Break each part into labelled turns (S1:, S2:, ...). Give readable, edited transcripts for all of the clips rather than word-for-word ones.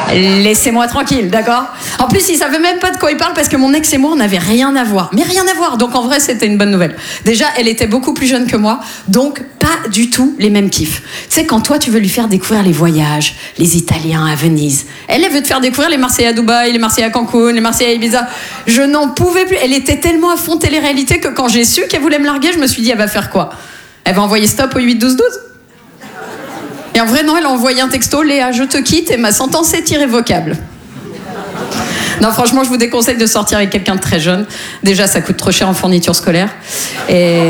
S1: Laissez-moi tranquille, d'accord? En plus, il savait même pas de quoi il parle parce que mon ex et moi, on n'avait rien à voir. Mais rien à voir. Donc en vrai, c'était une bonne nouvelle. Déjà, elle était beaucoup plus jeune que moi, donc pas du tout les mêmes kiffs. Tu sais, quand toi, tu veux lui faire découvrir les voyages, les Italiens à Venise, elle veut te faire découvrir les Marseillais à Dubaï, les Marseillais à Cancun, les Marseillais à Ibiza. Je n'en pouvais plus. Elle était tellement à fond télé-réalité que quand j'ai su qu'elle voulait me larguer, je me suis dit, elle va faire quoi? Elle va envoyer stop au 8-12-12? Et en vrai, non, elle a envoyé un texto, Léa, je te quitte et ma sentence est irrévocable. Non, franchement, je vous déconseille de sortir avec quelqu'un de très jeune. Déjà, ça coûte trop cher en fourniture scolaire. Et...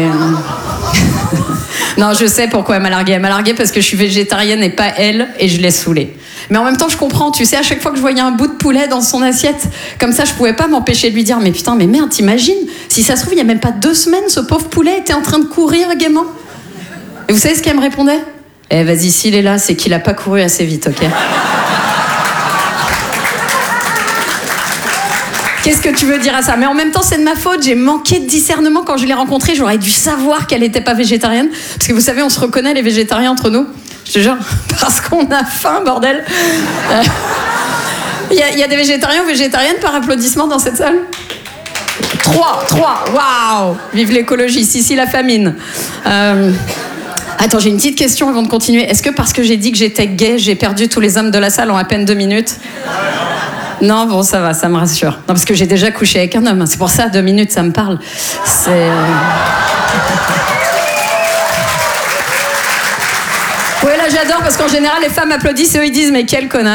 S1: non, je sais pourquoi elle m'a larguée. Elle m'a larguée parce que je suis végétarienne et pas elle, et je l'ai saoulée. Mais en même temps, je comprends. Tu sais, à chaque fois que je voyais un bout de poulet dans son assiette, comme ça, je pouvais pas m'empêcher de lui dire « Mais putain, mais merde, t'imagines? Si ça se trouve, il y a même pas 2 semaines, ce pauvre poulet était en train de courir gaiement. » Et vous savez ce qu'elle me répondait? « Eh, vas-y, s'il est là, c'est qu'il a pas couru assez vite, ok ?» Qu'est-ce que tu veux dire à ça? Mais en même temps, c'est de ma faute. J'ai manqué de discernement quand je l'ai rencontrée. J'aurais dû savoir qu'elle n'était pas végétarienne. Parce que vous savez, on se reconnaît, les végétariens, entre nous. Je te jure, parce qu'on a faim, bordel. Il y a des végétariens ou végétariennes par applaudissement dans cette salle? 3, waouh! Vive l'écologie, si la famine. Attends, j'ai une petite question avant de continuer. Est-ce que parce que j'ai dit que j'étais gay, j'ai perdu tous les hommes de la salle en à peine 2 minutes? Non, bon, ça va, ça me rassure. Non, parce que j'ai déjà couché avec un homme. C'est pour ça, 2 minutes, ça me parle. C'est... Oui, là, j'adore, parce qu'en général, les femmes applaudissent et eux, ils disent « Mais quelle connasse !»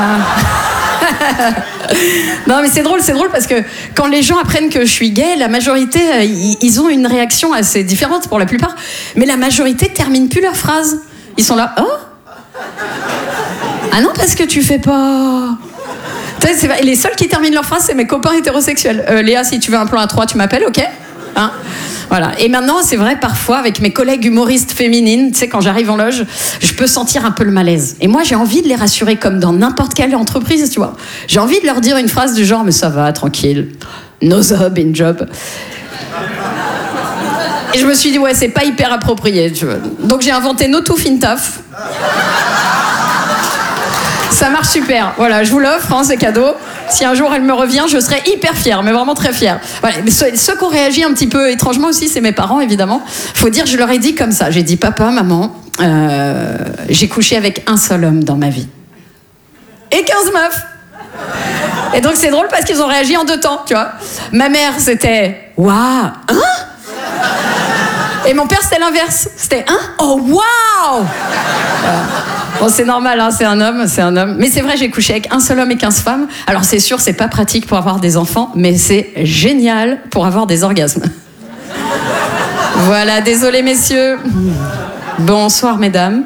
S1: Non, mais c'est drôle parce que quand les gens apprennent que je suis gay, la majorité, ils ont une réaction assez différente pour la plupart. Mais la majorité termine plus leur phrase. Ils sont là « Oh !» Ah non, parce que tu fais pas... Les seuls qui terminent leur phrase, c'est mes copains hétérosexuels. Léa, si tu veux un plan à 3, tu m'appelles, ok? Hein? Voilà. Et maintenant, c'est vrai, parfois, avec mes collègues humoristes féminines, tu sais, quand j'arrive en loge, je peux sentir un peu le malaise. Et moi, j'ai envie de les rassurer, comme dans n'importe quelle entreprise, tu vois. J'ai envie de leur dire une phrase du genre, mais ça va, tranquille. No job in job. Et je me suis dit, ouais, c'est pas hyper approprié, tu vois. Donc j'ai inventé No Tooth in Tough. Ça marche super. Voilà, je vous l'offre, hein, c'est cadeau. Si un jour elle me revient, je serai hyper fière, mais vraiment très fière. Voilà. Ceux qui ont réagi un petit peu étrangement aussi, c'est mes parents, évidemment. Faut dire, je leur ai dit comme ça. J'ai dit, papa, maman, j'ai couché avec un seul homme dans ma vie. Et 15 meufs. Et donc c'est drôle parce qu'ils ont réagi en 2 temps, tu vois. Ma mère, c'était, waouh, hein? Et mon père, c'était l'inverse. C'était, hein? Oh, waouh! Bon, c'est normal, hein, c'est un homme. Mais c'est vrai, j'ai couché avec un seul homme et 15 femmes. Alors c'est sûr, c'est pas pratique pour avoir des enfants, mais c'est génial pour avoir des orgasmes. Voilà, désolé messieurs. Bonsoir mesdames.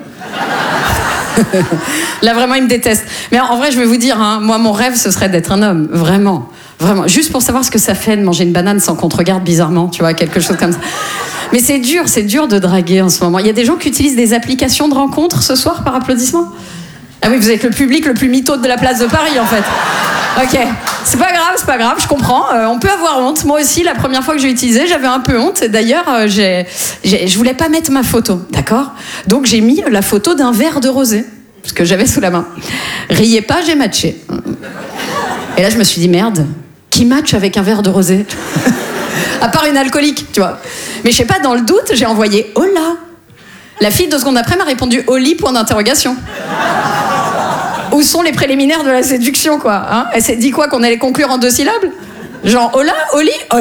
S1: Là vraiment, ils me détestent. Mais en vrai, je vais vous dire, hein, moi, mon rêve, ce serait d'être un homme. Vraiment. Vraiment. Juste pour savoir ce que ça fait de manger une banane sans qu'on te regarde bizarrement, tu vois, quelque chose comme ça. Mais c'est dur de draguer en ce moment. Il y a des gens qui utilisent des applications de rencontres ce soir par applaudissement? Ah oui, vous êtes le public le plus mytho de la place de Paris, en fait. Ok, c'est pas grave, je comprends. On peut avoir honte. Moi aussi, la première fois que j'ai utilisé, j'avais un peu honte. D'ailleurs, je voulais pas mettre ma photo, d'accord? Donc j'ai mis la photo d'un verre de rosé, ce que j'avais sous la main. Riez pas, j'ai matché. Et là, je me suis dit, merde, qui match avec un verre de rosé? À part une alcoolique, tu vois. Mais je sais pas, dans le doute, j'ai envoyé « Hola ». La fille, 2 secondes après, m'a répondu « Oli », point d'interrogation. Où sont les préliminaires de la séduction, quoi, hein? Elle s'est dit quoi, qu'on allait conclure en 2 syllabes? Genre « Hola, Oli, allez ».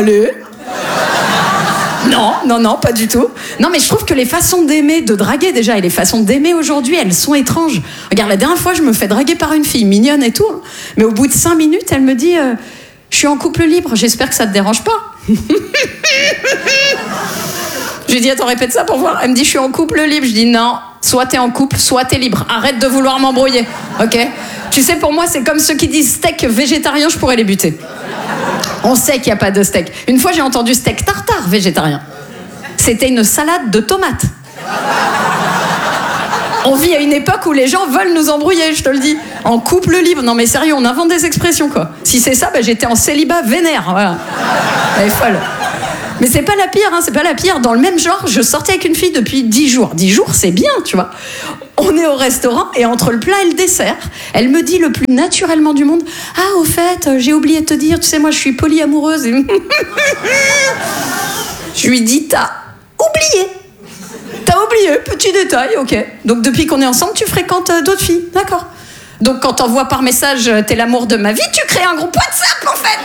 S1: Non, pas du tout. Non, mais je trouve que les façons d'aimer, de draguer déjà, et les façons d'aimer aujourd'hui, elles sont étranges. Regarde, la dernière fois, je me fais draguer par une fille mignonne et tout, hein. Mais au bout de 5 minutes, elle me dit je suis en couple libre, j'espère que ça te dérange pas. Je lui dis, attends, répète ça pour voir. Elle me dit, je suis en couple libre. Je dis, non, soit t'es en couple, soit t'es libre. Arrête de vouloir m'embrouiller, ok? Tu sais, pour moi, c'est comme ceux qui disent steak végétarien, je pourrais les buter. On sait qu'il n'y a pas de steak. Une fois, j'ai entendu steak tartare végétarien. C'était une salade de tomates. On vit à une époque où les gens veulent nous embrouiller, je te le dis. En couple libre. Non mais sérieux, on invente des expressions, quoi. Si c'est ça, j'étais en célibat vénère, voilà. Elle est folle. Mais c'est pas la pire, hein, c'est pas la pire. Dans le même genre, je sortais avec une fille depuis 10 jours. 10 jours, c'est bien, tu vois. On est au restaurant et entre le plat et le dessert, elle me dit le plus naturellement du monde, « Ah, au fait, j'ai oublié de te dire, tu sais, moi, je suis polyamoureuse. » Je lui dis, « T'as oublié. T'as oublié, petit détail, ok. Donc, depuis qu'on est ensemble, tu fréquentes d'autres filles. D'accord. Donc, quand t'envoies par message, t'es l'amour de ma vie, tu crées un groupe WhatsApp, en fait. »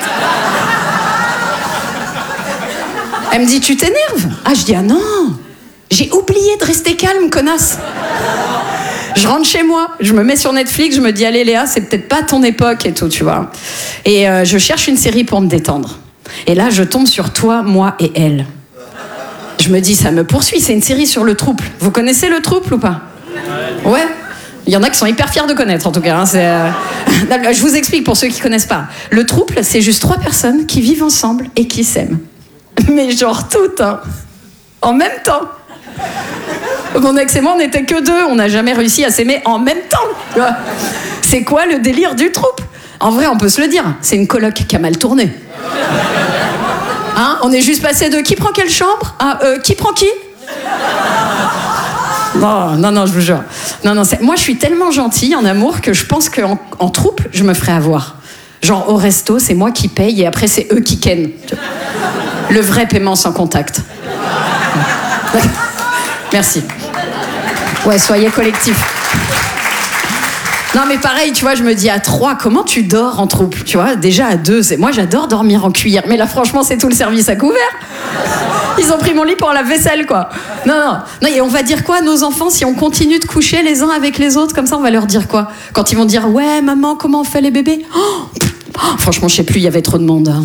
S1: Elle me dit, « Tu t'énerves ?» Ah, je dis, « Ah non, j'ai oublié de rester calme, connasse. » Je rentre chez moi, je me mets sur Netflix, je me dis, allez Léa, c'est peut-être pas ton époque et tout, tu vois. Et je cherche une série pour me détendre. Et là, je tombe sur Toi, moi et elle. Je me dis, ça me poursuit, c'est une série sur le trouble. Vous connaissez le trouble ou pas ? Ouais. Il y en a qui sont hyper fiers de connaître, en tout cas. Hein, je vous explique pour ceux qui connaissent pas. Le trouble, c'est juste 3 personnes qui vivent ensemble et qui s'aiment. Mais genre toutes, hein. En même temps. Mon ex et moi, on n'était que 2. On n'a jamais réussi à s'aimer en même temps. C'est quoi le délire du trouble ? En vrai, on peut se le dire. C'est une coloc qui a mal tourné. Hein ? On est juste passé de qui prend quelle chambre à qui prend qui ? Non, je vous jure. Non, moi, je suis tellement gentille en amour que je pense qu'en trouble, je me ferais avoir. Genre, au resto, c'est moi qui paye et après, c'est eux qui kennent. Le vrai paiement sans contact. Merci. Ouais, soyez collectifs. Non, mais pareil, tu vois, je me dis à 3, comment tu dors en trouble ? Tu vois, déjà à 2, moi j'adore dormir en cuillère. Mais là, franchement, c'est tout le service à couvert. Ils ont pris mon lit pour la vaisselle, quoi. Non, et on va dire quoi à nos enfants si on continue de coucher les uns avec les autres ? Comme ça, on va leur dire quoi ? Quand ils vont dire, ouais, maman, comment on fait les bébés ? Franchement, je sais plus, il y avait trop de monde. Hein.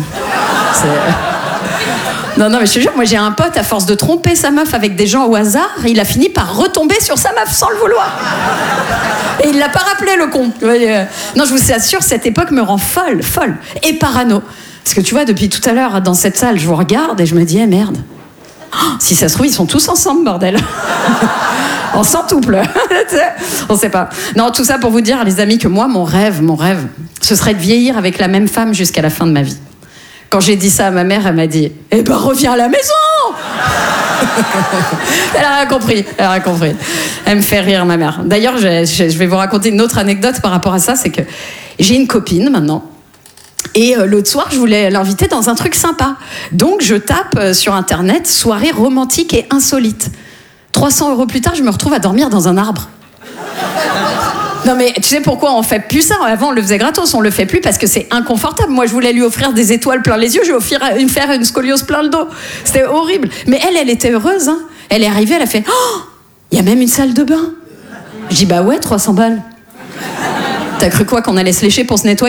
S1: Non, mais je te jure, moi j'ai un pote, à force de tromper sa meuf avec des gens au hasard, il a fini par retomber sur sa meuf sans le vouloir. Et il l'a pas rappelé, le con. Non, je vous assure, cette époque me rend folle, et parano. Parce que tu vois, depuis tout à l'heure, dans cette salle, je vous regarde et je me dis, merde. Si ça se trouve, ils sont tous ensemble, bordel. En centuple. On sait pas. Non, tout ça pour vous dire, les amis, que moi, mon rêve, ce serait de vieillir avec la même femme jusqu'à la fin de ma vie. Quand j'ai dit ça à ma mère, elle m'a dit « Eh ben, reviens à la maison !» Elle a rien compris. Elle me fait rire, ma mère. D'ailleurs, je vais vous raconter une autre anecdote par rapport à ça. C'est que j'ai une copine, maintenant. Et l'autre soir, je voulais l'inviter dans un truc sympa. Donc, je tape sur Internet « soirée romantique et insolite ». 300 € plus tard, je me retrouve à dormir dans un arbre. Non, mais tu sais pourquoi on fait plus ça ? Avant, on le faisait gratos, on le fait plus parce que c'est inconfortable. Moi, je voulais lui offrir des étoiles plein les yeux, je vais lui faire une scoliose plein le dos. C'était horrible. Mais elle était heureuse. Hein. Elle est arrivée, elle a fait « Oh, il y a même une salle de bain !» Je dis « Bah ouais, 300 balles. » T'as cru quoi, qu'on allait se lécher pour se nettoyer ?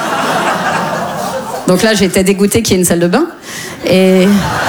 S1: Donc là, j'étais dégoûtée qu'il y ait une salle de bain. Et...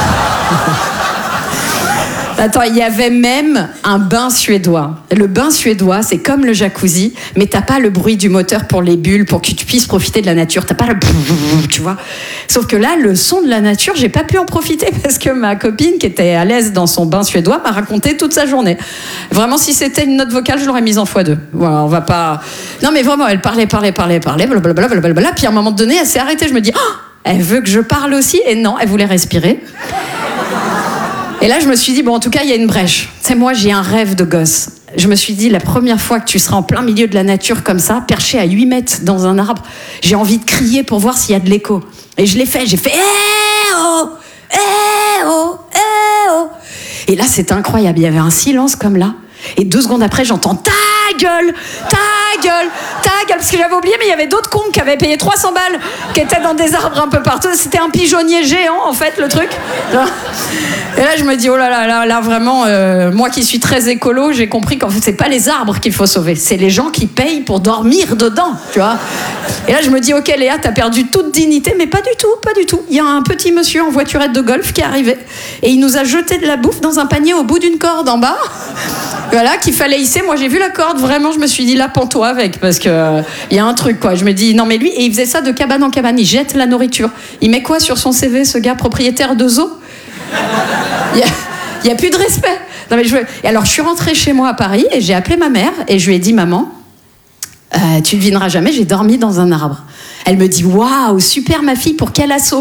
S1: Attends, il y avait même un bain suédois. Le bain suédois, c'est comme le jacuzzi, mais t'as pas le bruit du moteur pour les bulles, pour que tu puisses profiter de la nature. T'as pas le... Tu vois ? Sauf que là, le son de la nature, j'ai pas pu en profiter parce que ma copine, qui était à l'aise dans son bain suédois, m'a raconté toute sa journée. Vraiment, si c'était une note vocale, je l'aurais mise en x2. Voilà, on va pas... Non, mais vraiment, elle parlait, blablabla. Puis à un moment donné, elle s'est arrêtée. Je me dis, oh, elle veut que je parle aussi ? Et non, elle voulait respirer. Et là, je me suis dit, bon, en tout cas, il y a une brèche. Tu sais, moi, j'ai un rêve de gosse. Je me suis dit, la première fois que tu seras en plein milieu de la nature comme ça, perché à 8 mètres dans un arbre, j'ai envie de crier pour voir s'il y a de l'écho. Et je l'ai fait, j'ai fait, eh oh, eh oh, eh oh. Et là, c'était incroyable. Il y avait un silence comme là. Et 2 secondes après, j'entends ta gueule, parce que j'avais oublié, mais il y avait d'autres cons qui avaient payé 300 balles, qui étaient dans des arbres un peu partout. C'était un pigeonnier géant, en fait, le truc. Et là, je me dis, oh là, vraiment, moi qui suis très écolo, j'ai compris qu'en fait, c'est pas les arbres qu'il faut sauver, c'est les gens qui payent pour dormir dedans, tu vois. Et là, je me dis, ok, Léa, t'as perdu toute dignité, mais pas du tout. Il y a un petit monsieur en voiturette de golf qui est arrivé, et il nous a jeté de la bouffe dans un panier au bout d'une corde en bas. Voilà, qu'il fallait hisser. Moi, j'ai vu la corde, vraiment, je me suis dit, là, pends-toi avec, parce que y a un truc, quoi. Je me dis, non, mais lui, et il faisait ça de cabane en cabane, il jette la nourriture. Il met quoi sur son CV, ce gars, propriétaire de zoo ? Il y a plus de respect. Non, mais Et alors, je suis rentrée chez moi à Paris, et j'ai appelé ma mère, et je lui ai dit, maman, tu devineras jamais, j'ai dormi dans un arbre. Elle me dit, waouh, super, ma fille, pour quel assaut ?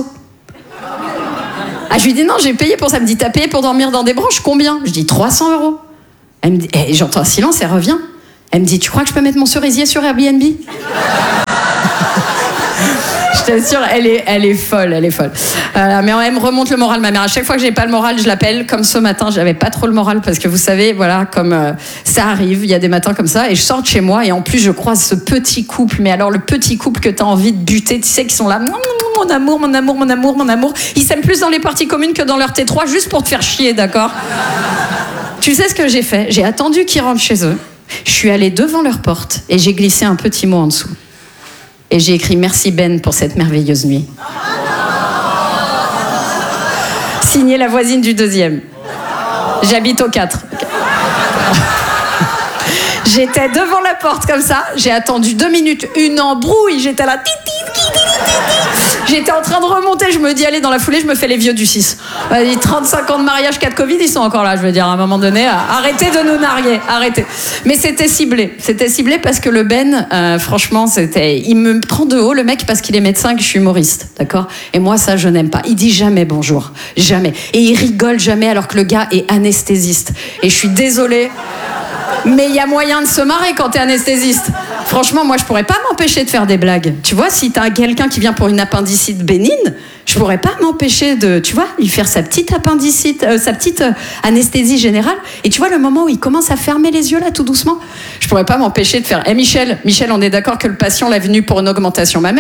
S1: Ah, je lui dis, non, j'ai payé pour ça. Elle me dit, t'as payé pour dormir dans des branches, combien ? Je dis, 300 €. Elle me dit, et j'entends un silence, elle revient. Elle me dit, tu crois que je peux mettre mon cerisier sur Airbnb? Je t'assure, elle est folle. Voilà, mais elle me remonte le moral, ma mère. À chaque fois que j'ai pas le moral, je l'appelle. Comme ce matin, j'avais pas trop le moral parce que vous savez, voilà, comme ça arrive, il y a des matins comme ça, et je sors de chez moi et en plus je croise ce petit couple. Mais alors le petit couple que t'as envie de buter, tu sais, qui sont là, mon amour. Ils s'aiment plus dans les parties communes que dans leur T3, juste pour te faire chier, d'accord? Tu sais ce que j'ai fait? J'ai attendu qu'ils rentrent chez eux. Je suis allée devant leur porte et j'ai glissé un petit mot en dessous. Et j'ai écrit « Merci Ben pour cette merveilleuse nuit ». Signé la voisine du 2e. J'habite au 4. J'étais devant la porte comme ça, j'ai attendu 2 minutes, une embrouille, j'étais là... J'étais en train de remonter, je me dis, allez, dans la foulée, je me fais les vieux du 6. 35 ans de mariage, 4 Covid, ils sont encore là, je veux dire, à un moment donné, arrêtez de nous narguer, arrêtez. Mais c'était ciblé parce que le Ben, franchement, il me prend de haut, le mec, parce qu'il est médecin, que je suis humoriste, d'accord? Et moi, ça, je n'aime pas. Il dit jamais bonjour, jamais. Et il rigole jamais, alors que le gars est anesthésiste. Et je suis désolée, mais il y a moyen de se marrer quand t'es anesthésiste. Franchement, moi, je pourrais pas m'empêcher de faire des blagues. Tu vois, si t'as quelqu'un qui vient pour une appendicite bénigne, je pourrais pas m'empêcher de, tu vois, lui faire sa petite appendicite, sa petite anesthésie générale. Et tu vois, le moment où il commence à fermer les yeux, là, tout doucement, je pourrais pas m'empêcher de faire « Michel, on est d'accord que le patient l'a venu pour une augmentation mammaire ?»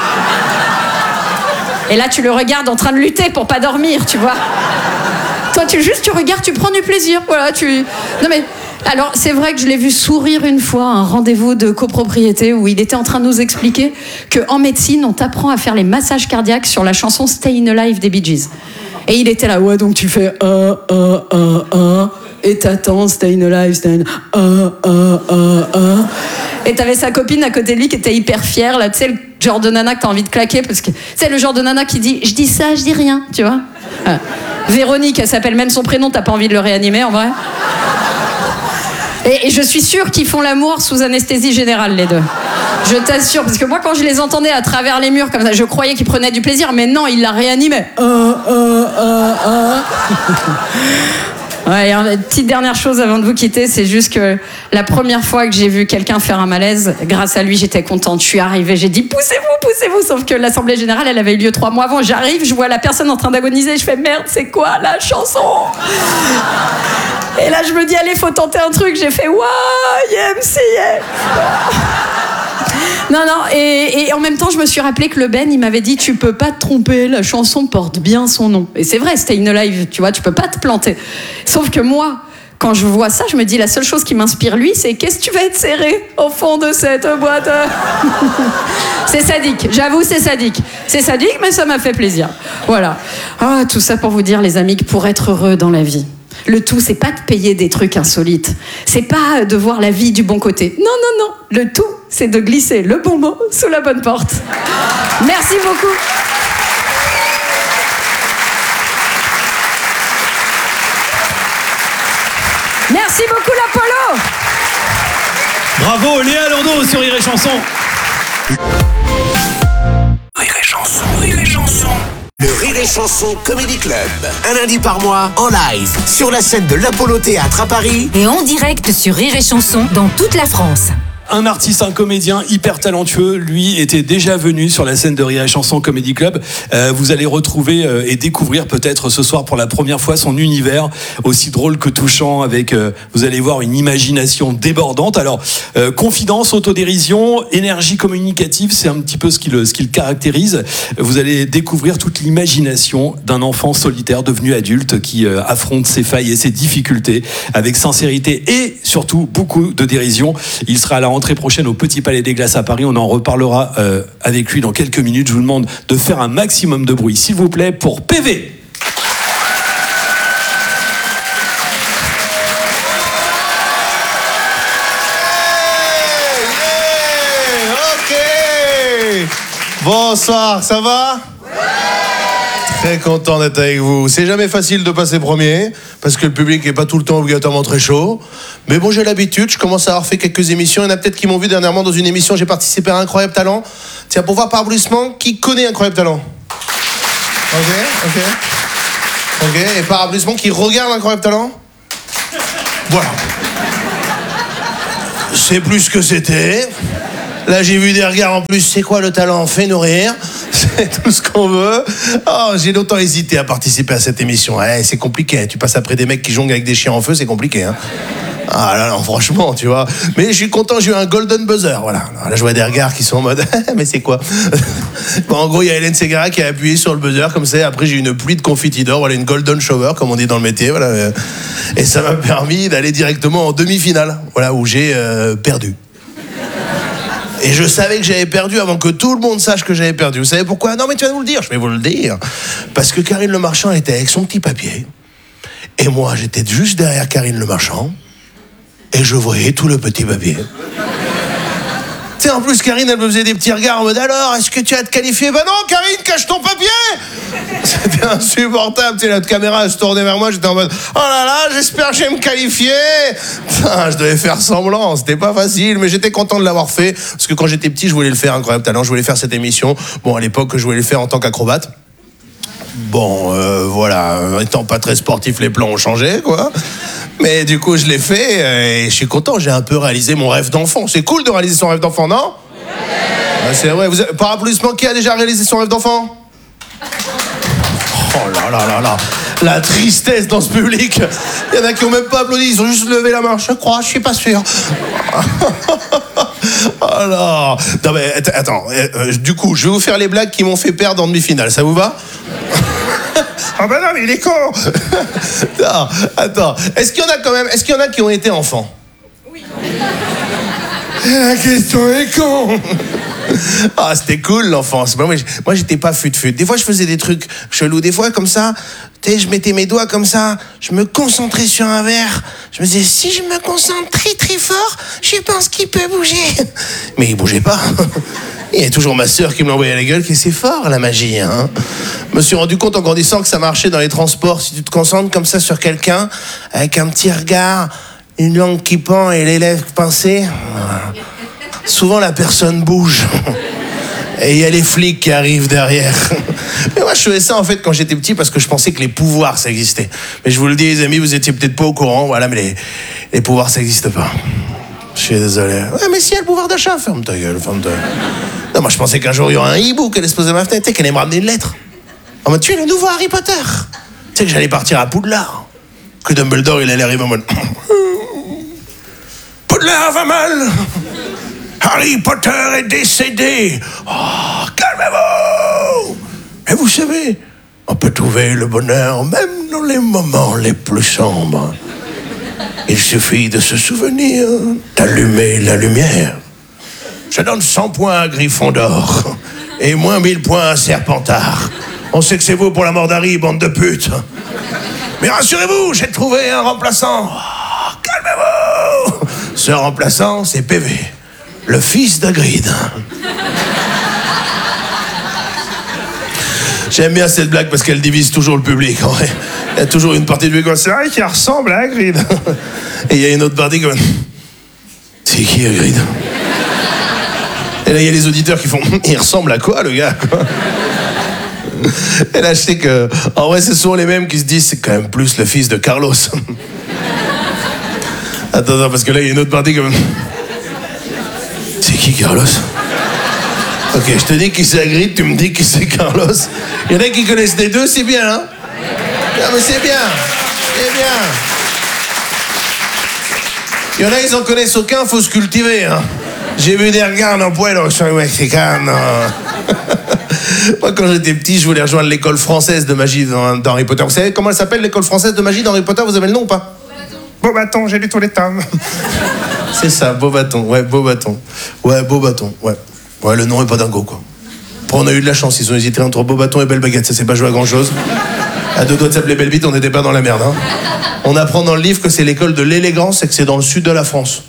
S1: Et là, tu le regardes en train de lutter pour pas dormir, tu vois. Toi, tu regardes, tu prends du plaisir. Voilà, Non mais... Alors, c'est vrai que je l'ai vu sourire une fois à un rendez-vous de copropriété où il était en train de nous expliquer qu'en médecine, on t'apprend à faire les massages cardiaques sur la chanson Stayin' Alive des Bee Gees. Et il était là, ouais, donc tu fais et t'attends, Stayin' Alive, et t'avais sa copine à côté de lui qui était hyper fière, là, tu sais, le genre de nana que t'as envie de claquer, parce que c'est le genre de nana qui dit, je dis ça, je dis rien, tu vois. Véronique, elle s'appelle même son prénom, t'as pas envie de le réanimer, en vrai? Et je suis sûre qu'ils font l'amour sous anesthésie générale, les deux. Je t'assure, parce que moi, quand je les entendais à travers les murs comme ça, je croyais qu'ils prenaient du plaisir, mais non, ils la réanimaient. Ouais, et une petite dernière chose avant de vous quitter, c'est juste que la première fois que j'ai vu quelqu'un faire un malaise, grâce à lui, j'étais contente. Je suis arrivée, j'ai dit poussez-vous, sauf que l'Assemblée Générale, elle avait eu lieu 3 mois avant. J'arrive, je vois la personne en train d'agoniser, je fais merde, c'est quoi la chanson? Et là, je me dis, allez, faut tenter un truc. J'ai fait, YMCA. Non, et en même temps, je me suis rappelé que le Ben, il m'avait dit, tu peux pas te tromper, la chanson porte bien son nom. Et c'est vrai, Stayin' Alive, tu vois, tu peux pas te planter. Sauf que moi, quand je vois ça, je me dis, la seule chose qui m'inspire, lui, c'est qu'est-ce que tu vas être serré au fond de cette boîte? C'est sadique, j'avoue, c'est sadique. C'est sadique, mais ça m'a fait plaisir. Voilà. Ah, tout ça pour vous dire, les amis, que pour être heureux dans la vie, le tout, c'est pas de payer des trucs insolites. C'est pas de voir la vie du bon côté. Non. Le tout, c'est de glisser le bon mot sous la bonne porte. Merci beaucoup. Merci beaucoup, l'Apollo.
S2: Bravo, Léa Landau sur Rire et Chanson.
S3: Rire et Chanson. Le Rire et Chanson Comedy Club. Un lundi par mois, en live, sur la scène de l'Apollo Théâtre à Paris.
S4: Et en direct sur Rire et Chanson dans toute la France.
S2: Un artiste, un comédien hyper talentueux, lui était déjà venu sur la scène de Rire et Chanson Comedy Club. Vous allez retrouver et découvrir peut-être ce soir pour la première fois son univers aussi drôle que touchant, avec, vous allez voir, une imagination débordante. Alors, confidence, autodérision, énergie communicative, c'est un petit peu ce qui le caractérise. Vous allez découvrir toute l'imagination d'un enfant solitaire devenu adulte qui affronte ses failles et ses difficultés avec sincérité et surtout beaucoup de dérision. Il sera à la rentrée prochaine au Petit Palais des Glaces à Paris. On en reparlera avec lui dans quelques minutes. Je vous demande de faire un maximum de bruit, s'il vous plaît, pour PV.
S5: Ok. Bonsoir, ça va? Très content d'être avec vous. C'est jamais facile de passer premier, parce que le public n'est pas tout le temps obligatoirement très chaud. Mais bon, j'ai l'habitude, je commence à avoir fait quelques émissions. Il y en a peut-être qui m'ont vu dernièrement dans une émission, j'ai participé à Incroyable Talent. Tiens, pour voir par applaudissement, qui connaît Incroyable Talent? Ok. Et par applaudissement, qui regarde Incroyable Talent? Voilà. sais plus ce que c'était. Là, j'ai vu des regards en plus. C'est quoi le talent? Fais-nous rire. C'est tout ce qu'on veut. Oh, j'ai longtemps hésité à participer à cette émission. Ouais, c'est compliqué. Tu passes après des mecs qui jonglent avec des chiens en feu, c'est compliqué. Hein. Ah là, non, franchement, tu vois. Mais je suis content, j'ai eu un golden buzzer. Voilà. Là, je vois des regards qui sont en mode mais c'est quoi? Bon, en gros, il y a Hélène Ségara qui a appuyé sur le buzzer comme ça. Après, j'ai eu une pluie de confettis d'or. Voilà, une golden shower, comme on dit dans le métier. Voilà. Et ça m'a permis d'aller directement en demi-finale. Voilà, où j'ai perdu. Et je savais que j'avais perdu avant que tout le monde sache que j'avais perdu. Vous savez pourquoi? Non, mais tu vas nous le dire. Je vais vous le dire. Parce que Karine Le Marchand était avec son petit papier. Et moi, j'étais juste derrière Karine Le Marchand. Et je voyais tout le petit papier. Tu sais, en plus, Karine, elle me faisait des petits regards en mode alors, est-ce que tu as te qualifié? Bah non, Karine, cache ton papier. C'était insupportable. Tu sais, notre caméra, elle se tournait vers moi. J'étais en mode oh là là, j'espère que je vais me qualifier. Putain, je devais faire semblant. C'était pas facile, mais j'étais content de l'avoir fait. Parce que quand j'étais petit, je voulais le faire, Incroyable Talent. Je voulais faire cette émission. Bon, à l'époque, je voulais le faire en tant qu'acrobate. Bon, voilà, étant pas très sportif, les plans ont changé, quoi. Mais du coup, je l'ai fait et je suis content, j'ai un peu réalisé mon rêve d'enfant. C'est cool de réaliser son rêve d'enfant, non? Ouais. C'est vrai, par applaudissement, qui a déjà réalisé son rêve d'enfant? Oh là là là là, la tristesse dans ce public. Il y en a qui ont même pas applaudi, ils ont juste levé la main. Je crois, je suis pas sûr. Oh là. Non mais attends, du coup, je vais vous faire les blagues qui m'ont fait perdre en demi-finale, ça vous va? Ah ben non, mais il est con. Non, attends, est-ce qu'il y en a qui ont été enfants? Oui. La question est con. Ah, c'était cool l'enfance. Moi, j'étais pas fut-fut. Des fois, je faisais des trucs chelous. Des fois, comme ça, tu sais, je mettais mes doigts comme ça, je me concentrais sur un verre. Je me disais, si je me concentre très très fort, je pense qu'il peut bouger. Mais il bougeait pas. Il y a toujours ma sœur qui me l'envoyait à la gueule, que c'est fort la magie. Hein. Je me suis rendu compte en grandissant que ça marchait dans les transports. Si tu te concentres comme ça sur quelqu'un, avec un petit regard, une langue qui pend et les lèvres pincées, souvent la personne bouge. Et il y a les flics qui arrivent derrière. Mais moi, je faisais ça en fait quand j'étais petit parce que je pensais que les pouvoirs, ça existait. Mais je vous le dis, les amis, vous étiez peut-être pas au courant, voilà, mais les pouvoirs, ça n'existe pas. Je suis désolé. Ouais, mais si, il y a le pouvoir d'achat, ferme ta gueule, ferme ta... Non, moi, je pensais qu'un jour, il y aurait un hibou qui allait se poser à ma fenêtre et qu'elle allait me ramener une lettre. En mode, tu es le nouveau Harry Potter. Tu sais que j'allais partir à Poudlard. Que Dumbledore, il allait arriver en mode... Poudlard va mal. Harry Potter est décédé. Oh, calmez-vous. Et vous savez, on peut trouver le bonheur même dans les moments les plus sombres. Il suffit de se souvenir d'allumer la lumière. Je donne 100 points à Gryffondor et moins 1000 points à Serpentard. On sait que c'est vous pour la mort d'Harry, bande de putes. Mais rassurez-vous, j'ai trouvé un remplaçant. Oh, calmez-vous. Ce remplaçant, c'est PV, le fils d'Hagrid. J'aime bien cette blague parce qu'elle divise toujours le public, en vrai. Il y a toujours une partie du public, c'est vrai qui ressemble à Hagrid. Et il y a une autre partie comme... C'est qui Hagrid? Et là, il y a les auditeurs qui font... Il ressemble à quoi, le gars, quoi? Et là, je sais que... En vrai, c'est souvent les mêmes qui se disent c'est quand même plus le fils de Carlos. Attends, parce que là, il y a une autre partie comme... C'est qui, Carlos? Ok, je te dis qui c'est Hagrid, tu me dis qui c'est Carlos. Il y en a qui connaissent les deux, c'est bien, hein? Non, mais c'est bien. C'est bien. Il y en a, ils en connaissent aucun, faut se cultiver, hein. J'ai vu des regards en pueblo, soy mexicano. Moi, quand j'étais petit, je voulais rejoindre l'école française de magie dans Harry Potter. Vous savez comment elle s'appelle, l'école française de magie dans Harry Potter? Vous avez le nom ou pas? Beauxbatons, j'ai lu tous les tomes. C'est ça, Beauxbatons, ouais, Beauxbatons. Ouais, Beauxbatons, ouais. Ouais, le nom est pas dingo, quoi. Après, on a eu de la chance, ils ont hésité entre Beauxbatons et Belle Baguette, ça s'est pas joué à grand-chose. À deux doigts de s'appeler Belle Bite, on n'était pas dans la merde, hein. On apprend dans le livre que c'est l'école de l'élégance et que c'est dans le sud de la France.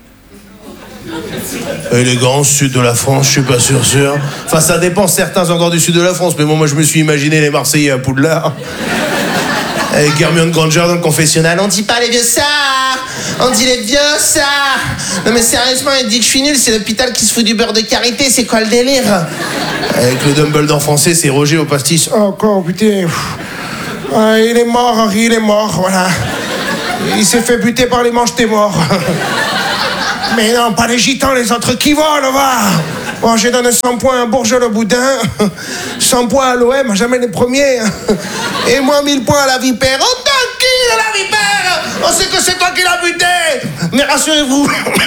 S5: Élégance, sud de la France, je suis pas sûr. Enfin, ça dépend certains endroits du sud de la France, mais bon, moi, je me suis imaginé les Marseillais à Poudlard. Avec Hermione Granger dans le confessionnal. On dit pas les vieux ça, on dit les vieux ça. Non mais sérieusement, il dit que je suis nul, c'est l'hôpital qui se fout du beurre de karité, c'est quoi le délire? Avec le Dumbledore français, c'est Roger au pastis. Oh, encore, putain. Il est mort, Harry, il est mort, voilà. Il s'est fait buter par les manches, t'es mort. Mais non, pas les gitans, les autres qui volent, va. Bon, j'ai donné 100 points à Bourges-le-Boudin, 100 points à l'OM, jamais les premiers. Et moi, 1000 points à la Vipère. Oh, tranquille, la Vipère. On sait que c'est toi qui l'as buté. Mais rassurez-vous,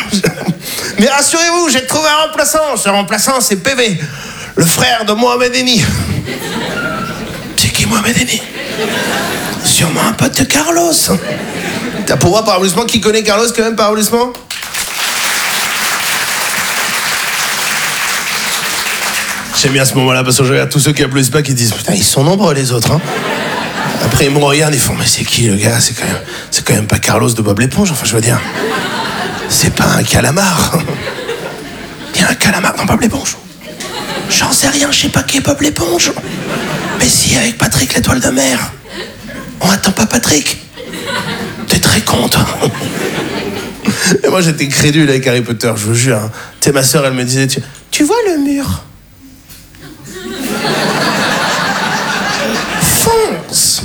S5: j'ai trouvé un remplaçant. Ce remplaçant, c'est PV, le frère de Mohamed Eni. C'est qui Mohamed Eni? Sûrement un pote de Carlos. T'as pour moi par applaudissement, qui connaît Carlos quand même par applaudissement? J'aime bien ce moment-là parce que je regarde tous ceux qui applaudissent pas qui disent putain, ils sont nombreux les autres. Hein. Après ils me regardent, ils font mais c'est qui le gars? C'est quand même pas Carlos de Bob l'éponge, enfin je veux dire. C'est pas un calamar. Il y a un calamar dans Bob l'éponge. J'en sais rien, je sais pas qui est Bob l'éponge. Mais si, avec Patrick l'étoile de mer. On attend pas Patrick. T'es très content. Et moi j'étais crédule avec Harry Potter, je vous jure. Hein. Tu sais, ma soeur elle me disait tu vois le mur? Fonce.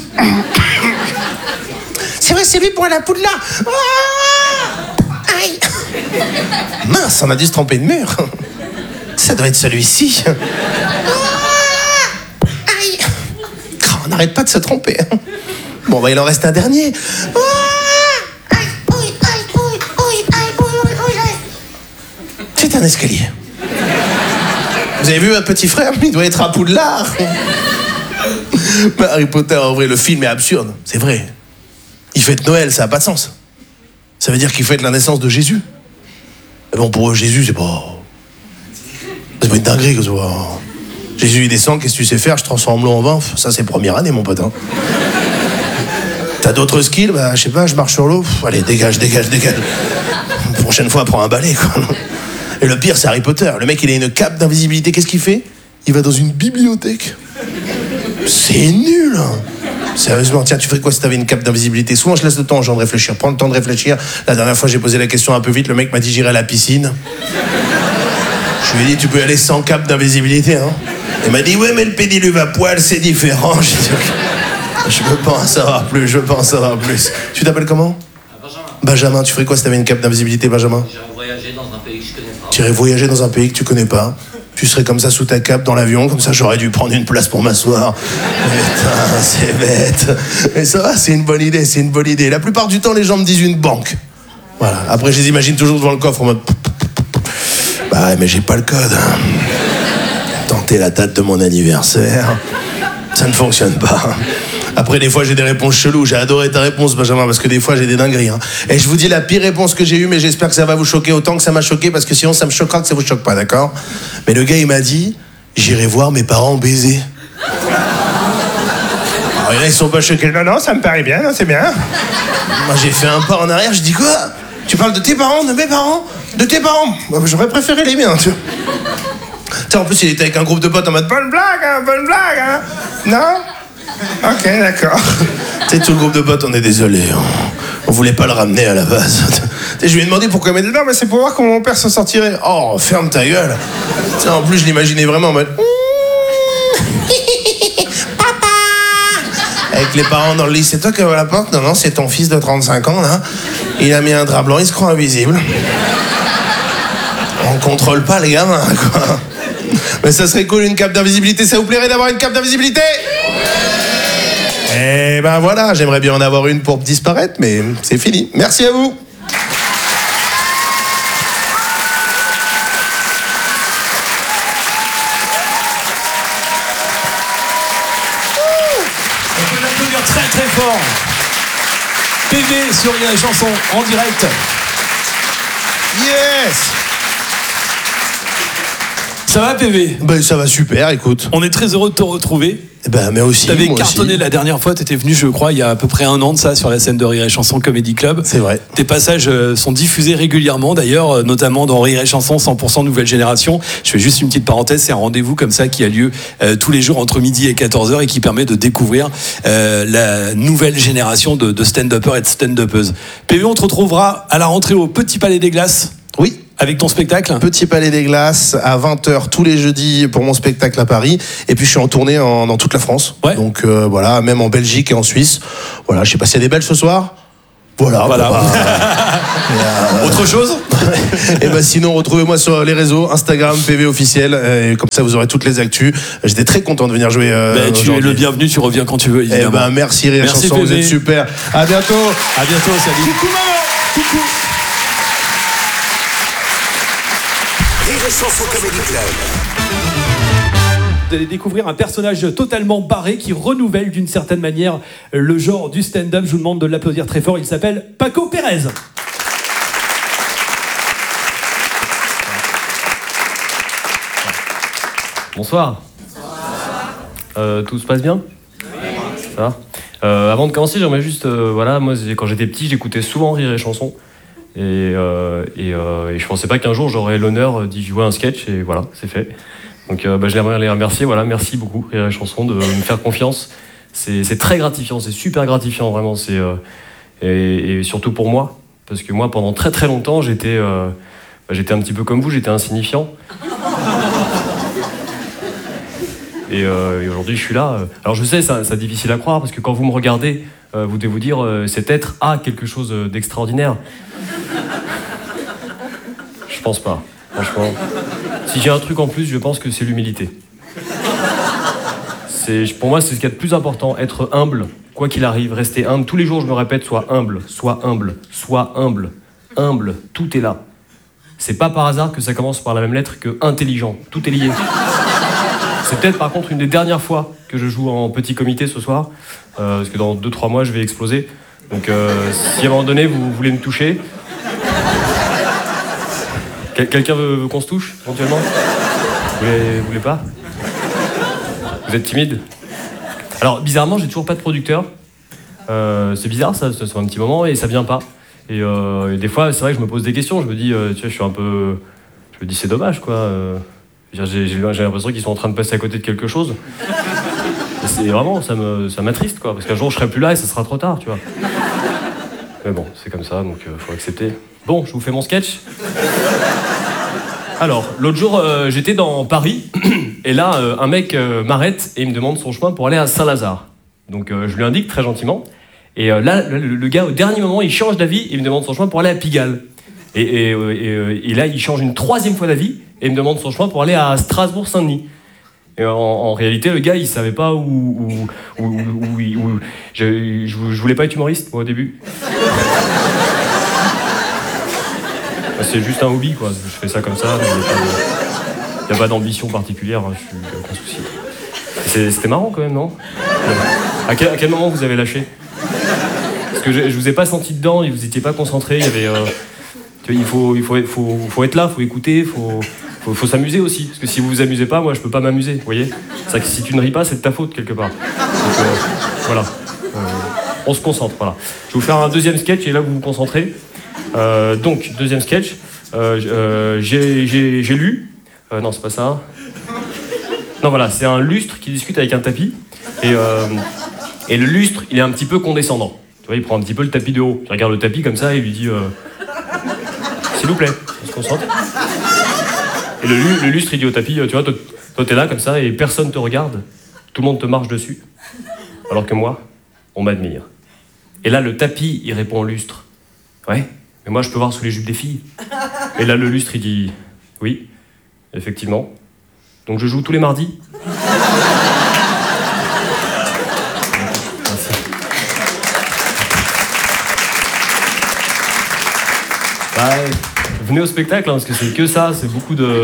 S5: C'est vrai, c'est lui pour la Poudlard. Ah, aïe. Mince, on a dû se tromper de mur. Ça doit être celui-ci. Ah, aïe. On n'arrête pas de se tromper. Bon, bah il en reste un dernier. C'est un escalier. Vous avez vu un petit frère? Il doit être à Poudlard. Mais Harry Potter, en vrai, le film est absurde. C'est vrai. Il fête Noël, ça n'a pas de sens. Ça veut dire qu'il fête la naissance de Jésus. Mais bon, pour eux, Jésus, c'est pas une dinguerie que ça soit. Jésus, il descend, qu'est-ce que tu sais faire? Je transforme l'eau en vin. Ça, c'est première année, mon pote. Hein. T'as d'autres skills? Bah, je sais pas, je marche sur l'eau. Allez, dégage. Prochaine fois, prends un balai, quoi. Et le pire, c'est Harry Potter. Le mec, il a une cape d'invisibilité. Qu'est-ce qu'il fait? Il va dans une bibliothèque. C'est nul. Sérieusement, tiens, tu ferais quoi si t'avais une cape d'invisibilité? Souvent, je laisse le temps aux gens de réfléchir. Prends le temps de réfléchir. La dernière fois, j'ai posé la question un peu vite. Le mec m'a dit, j'irai à la piscine. Je lui ai dit, tu peux aller sans cape d'invisibilité, hein. Il m'a dit, ouais, mais le pédiluve à poil, c'est différent. J'ai dit, okay. Je veux pas en savoir plus. Tu t'appelles comment? Benjamin, tu ferais quoi si t'avais une cape d'invisibilité, Benjamin?
S6: J'irais voyager dans un pays que je connais pas.
S5: Tu irais voyager dans un pays que tu connais pas. Tu serais comme ça sous ta cape dans l'avion, comme ça j'aurais dû prendre une place pour m'asseoir. Putain, c'est bête. Mais ça va, c'est une bonne idée. La plupart du temps, les gens me disent une banque. Voilà. Après, je les imagine toujours devant le coffre en mode... Bah ouais, mais j'ai pas le code. Hein. Tenter la date de mon anniversaire, ça ne fonctionne pas. Après, des fois, j'ai des réponses cheloues. J'ai adoré ta réponse, Benjamin, parce que des fois, j'ai des dingueries. Hein. Et je vous dis la pire réponse que j'ai eue, mais j'espère que ça va vous choquer autant que ça m'a choqué, parce que sinon, ça me choquera que ça vous choque pas, d'accord? Mais le gars, il m'a dit, j'irai voir mes parents baiser. Alors, là, ils sont pas choqués. Non, ça me paraît bien, non, c'est bien. Moi, j'ai fait un pas en arrière, je dis quoi? Tu parles de tes parents, de mes parents? De tes parents? Bah, j'aurais préféré les miens, tu vois. En plus, il était avec un groupe de potes en mode bonne blague, hein? Non? Ok, d'accord. Tu sais, tout le groupe de potes, on est désolé. On voulait pas le ramener à la base. Je lui ai demandé pourquoi il m'a dit non, mais c'est pour voir comment mon père s'en sortirait. Oh, ferme ta gueule. T'sais, en plus, je l'imaginais vraiment en mode. Papa! Avec les parents dans le lit, c'est toi qui ouvre la porte? Non, c'est ton fils de 35 ans, là. Il a mis un drap blanc, il se croit invisible. On contrôle pas les gamins, quoi. Mais ça serait cool, une cape d'invisibilité. Ça vous plairait d'avoir une cape d'invisibilité? Eh ben voilà, j'aimerais bien en avoir une pour disparaître, mais c'est fini. Merci à vous.
S2: On peut l'applaudir très très fort. PV sur Rire et Chanson en direct.
S5: Yes!
S2: Ça va, PV?
S5: Ben ça va super, écoute.
S2: On est très heureux de te retrouver.
S5: Ben mais aussi.
S2: T'avais
S5: moi
S2: cartonné
S5: aussi.
S2: la dernière fois, t'étais venu, je crois, il y a à peu près 1 an de ça, sur la scène de Rire et Chanson Comedy Club.
S5: C'est vrai.
S2: Tes passages sont diffusés régulièrement, d'ailleurs, notamment dans Rire et Chanson 100% Nouvelle Génération. Je fais juste une petite parenthèse, c'est un rendez-vous comme ça qui a lieu tous les jours entre midi et 14h et qui permet de découvrir la nouvelle génération de stand-uppers et de stand-uppeuses. PV, on te retrouvera à la rentrée au Petit Palais des Glaces.
S5: Oui.
S2: Avec ton spectacle?
S5: Petit Palais des Glaces à 20h tous les jeudis pour mon spectacle à Paris. Et puis je suis en tournée dans toute la France.
S2: Ouais.
S5: Donc voilà, même en Belgique et en Suisse. Voilà, je sais pas s'il y a des Belges ce soir. Voilà.
S2: Autre chose?
S5: Et ben sinon, retrouvez-moi sur les réseaux, Instagram, PV officiel, et comme ça vous aurez toutes les actus. J'étais très content de venir jouer.
S2: Tu es le bienvenu, tu reviens quand tu veux, évidemment.
S5: Eh ben merci Rire et Chanson,
S2: PV.
S5: vous êtes super. À bientôt.
S2: À bientôt, salut.
S5: Coucou maman. Coucou.
S3: Rire et Chanson Comedy Club.
S2: Vous allez découvrir un personnage totalement barré qui renouvelle d'une certaine manière le genre du stand-up. Je vous demande de l'applaudir très fort. Il s'appelle Paco Pérez.
S7: Bonsoir. Tout se passe bien? Ça va. Avant de commencer, j'aimerais juste... voilà, moi, quand j'étais petit, j'écoutais souvent Rire et Chanson. Et je pensais pas qu'un jour, j'aurais l'honneur d'y jouer un sketch. Et voilà, c'est fait. Donc j'aimerais les remercier, voilà, merci beaucoup Rire et Chanson de me faire confiance. C'est très gratifiant, c'est super gratifiant vraiment. Et surtout pour moi, parce que moi pendant très très longtemps j'étais un petit peu comme vous, j'étais insignifiant. Et aujourd'hui je suis là. Alors je sais, c'est difficile à croire parce que quand vous me regardez, vous devez vous dire cet être a quelque chose d'extraordinaire. Je pense pas, franchement. Si j'ai un truc en plus, je pense que c'est l'humilité. Pour moi, c'est ce qu'il y a de plus important, être humble, quoi qu'il arrive, rester humble. Tous les jours, je me répète, sois humble, sois humble, sois humble. Humble, tout est là. C'est pas par hasard que ça commence par la même lettre que intelligent, tout est lié. C'est peut-être par contre une des dernières fois que je joue en petit comité ce soir, parce que dans 2-3 mois, je vais exploser. Donc si à un moment donné, vous voulez me toucher... Quelqu'un veut qu'on se touche, éventuellement? Vous voulez pas? Vous êtes timide? Alors, bizarrement, j'ai toujours pas de producteur. C'est bizarre, ça fait un petit moment, et ça vient pas. Et des fois, c'est vrai que je me pose des questions. Je me dis, tu vois, je suis un peu... Je me dis, c'est dommage, quoi. J'ai l'impression qu'ils sont en train de passer à côté de quelque chose. Et c'est vraiment, ça m'attriste, quoi. Parce qu'un jour, je serai plus là et ça sera trop tard, tu vois. Mais bon, c'est comme ça, donc faut accepter. Bon, je vous fais mon sketch. Alors, l'autre jour, j'étais dans Paris, et là, un mec m'arrête et il me demande son chemin pour aller à Saint-Lazare. Donc, je lui indique très gentiment. Et là, le gars, au dernier moment, il change d'avis et il me demande son chemin pour aller à Pigalle. Et là, il change une 3e fois d'avis et il me demande son chemin pour aller à Strasbourg-Saint-Denis. Et en réalité, le gars, il savait pas où je voulais pas être humoriste, moi, au début. C'est juste un hobby, quoi. Je fais ça comme ça, mais il n'y a pas d'ambition particulière, hein. Je suis aucun souci. C'était marrant quand même, non? À quel moment vous avez lâché? Parce que je vous ai pas senti dedans, et vous étiez pas concentré. Il y avait, il faut être là, faut écouter, faut s'amuser aussi. Parce que si vous vous amusez pas, moi je peux pas m'amuser, vous voyez? C'est vrai que si tu ne ris pas, c'est de ta faute quelque part. Donc voilà. On se concentre, voilà. Je vais vous faire un 2e sketch et là vous vous concentrez. Donc, 2e sketch. J'ai lu. Non, c'est pas ça. Non, voilà, c'est un lustre qui discute avec un tapis. Et le lustre, il est un petit peu condescendant. Tu vois, il prend un petit peu le tapis de haut. Il regarde le tapis comme ça et il lui dit s'il vous plaît, on se concentre. Et le lustre, il dit au tapis, tu vois, toi t'es là comme ça et personne te regarde. Tout le monde te marche dessus. Alors que moi, on m'admire. Et là, le tapis, il répond au lustre. Ouais, mais moi, je peux voir sous les jupes des filles. Et là, le lustre, il dit oui, effectivement. Donc, je joue tous les mardis. Merci. Bah, venez au spectacle, hein, parce que c'est que ça, c'est beaucoup de...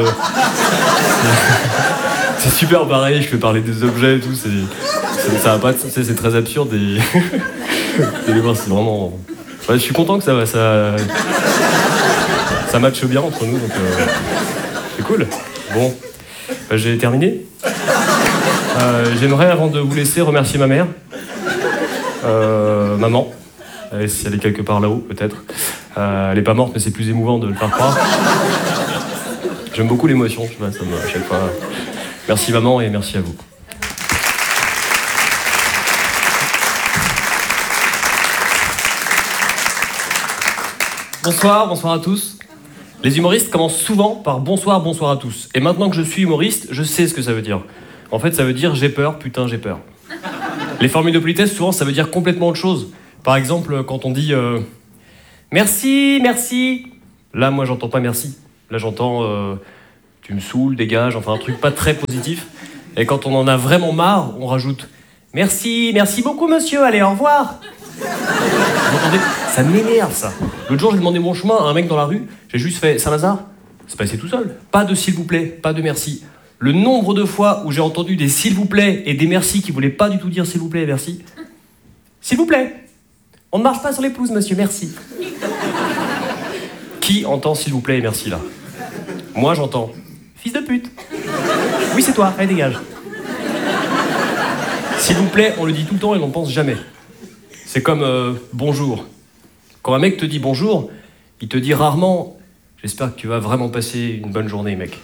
S7: C'est super pareil, je fais parler des objets et tout, ça va pas, c'est très absurde et... Vous allez voir, c'est vraiment... Ouais, je suis content que ça matche bien entre nous, donc c'est cool. Bon, bah, j'ai terminé. J'aimerais, avant de vous laisser, remercier ma mère. Maman. Si elle est quelque part là-haut, peut-être. Elle est pas morte, mais c'est plus émouvant de le faire croire. J'aime beaucoup l'émotion, je sais pas, ça me, à chaque fois. Merci maman et merci à vous. Bonsoir, bonsoir à tous. Les humoristes commencent souvent par bonsoir, bonsoir à tous. Et maintenant que je suis humoriste, je sais ce que ça veut dire. En fait, ça veut dire j'ai peur, putain, j'ai peur. Les formules de politesse, souvent, ça veut dire complètement autre chose. Par exemple, quand on dit Merci, merci. Là, moi, j'entends pas merci. Là, j'entends tu me saoules, dégage, enfin un truc pas très positif. Et quand on en a vraiment marre, on rajoute merci, merci beaucoup, monsieur, allez, au revoir. Vous entendez ? Ça m'énerve, ça. L'autre jour, j'ai demandé mon chemin à un mec dans la rue, j'ai juste fait Saint-Lazare. C'est passé tout seul. Pas de s'il vous plaît, pas de merci. Le nombre de fois où j'ai entendu des s'il vous plaît et des merci qui voulaient pas du tout dire s'il vous plaît et merci. S'il vous plaît, on ne marche pas sur les pelouses, monsieur, merci. Qui entend s'il vous plaît et merci là ? Moi j'entends fils de pute. Oui, c'est toi, allez, dégage. S'il vous plaît, on le dit tout le temps et on ne pense jamais. C'est comme bonjour. Quand un mec te dit bonjour, il te dit rarement j'espère que tu vas vraiment passer une bonne journée, mec.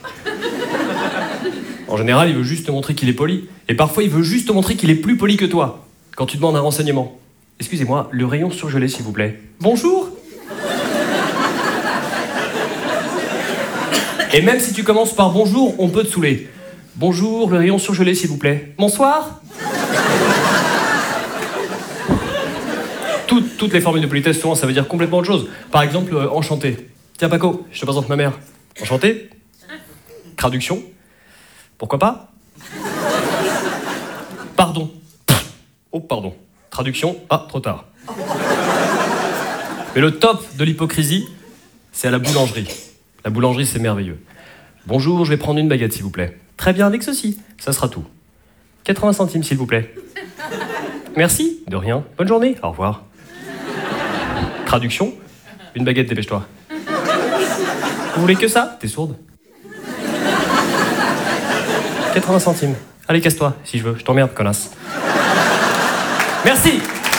S7: En général, il veut juste te montrer qu'il est poli. Et parfois, il veut juste te montrer qu'il est plus poli que toi. Quand tu demandes un renseignement. Excusez-moi, le rayon surgelé, s'il vous plaît. Bonjour. Et même si tu commences par bonjour, on peut te saouler. Bonjour, le rayon surgelé, s'il vous plaît. Bonsoir. Toutes les formules de politesse, souvent, ça veut dire complètement autre chose. Par exemple, enchanté. Tiens, Paco, je te présente ma mère. Enchanté. Traduction. Pourquoi pas ? Pardon. Oh, pardon. Traduction. Ah, trop tard. Mais le top de l'hypocrisie, c'est à la boulangerie. La boulangerie, c'est merveilleux. Bonjour, je vais prendre une baguette, s'il vous plaît. Très bien, avec ceci. Ça sera tout. 80 centimes, s'il vous plaît. Merci. De rien. Bonne journée. Au revoir. Traduction. Une baguette, dépêche-toi. Vous voulez que ça ? T'es sourde ? 80 centimes. Allez, casse-toi, si je veux. Je t'emmerde, connasse. Merci.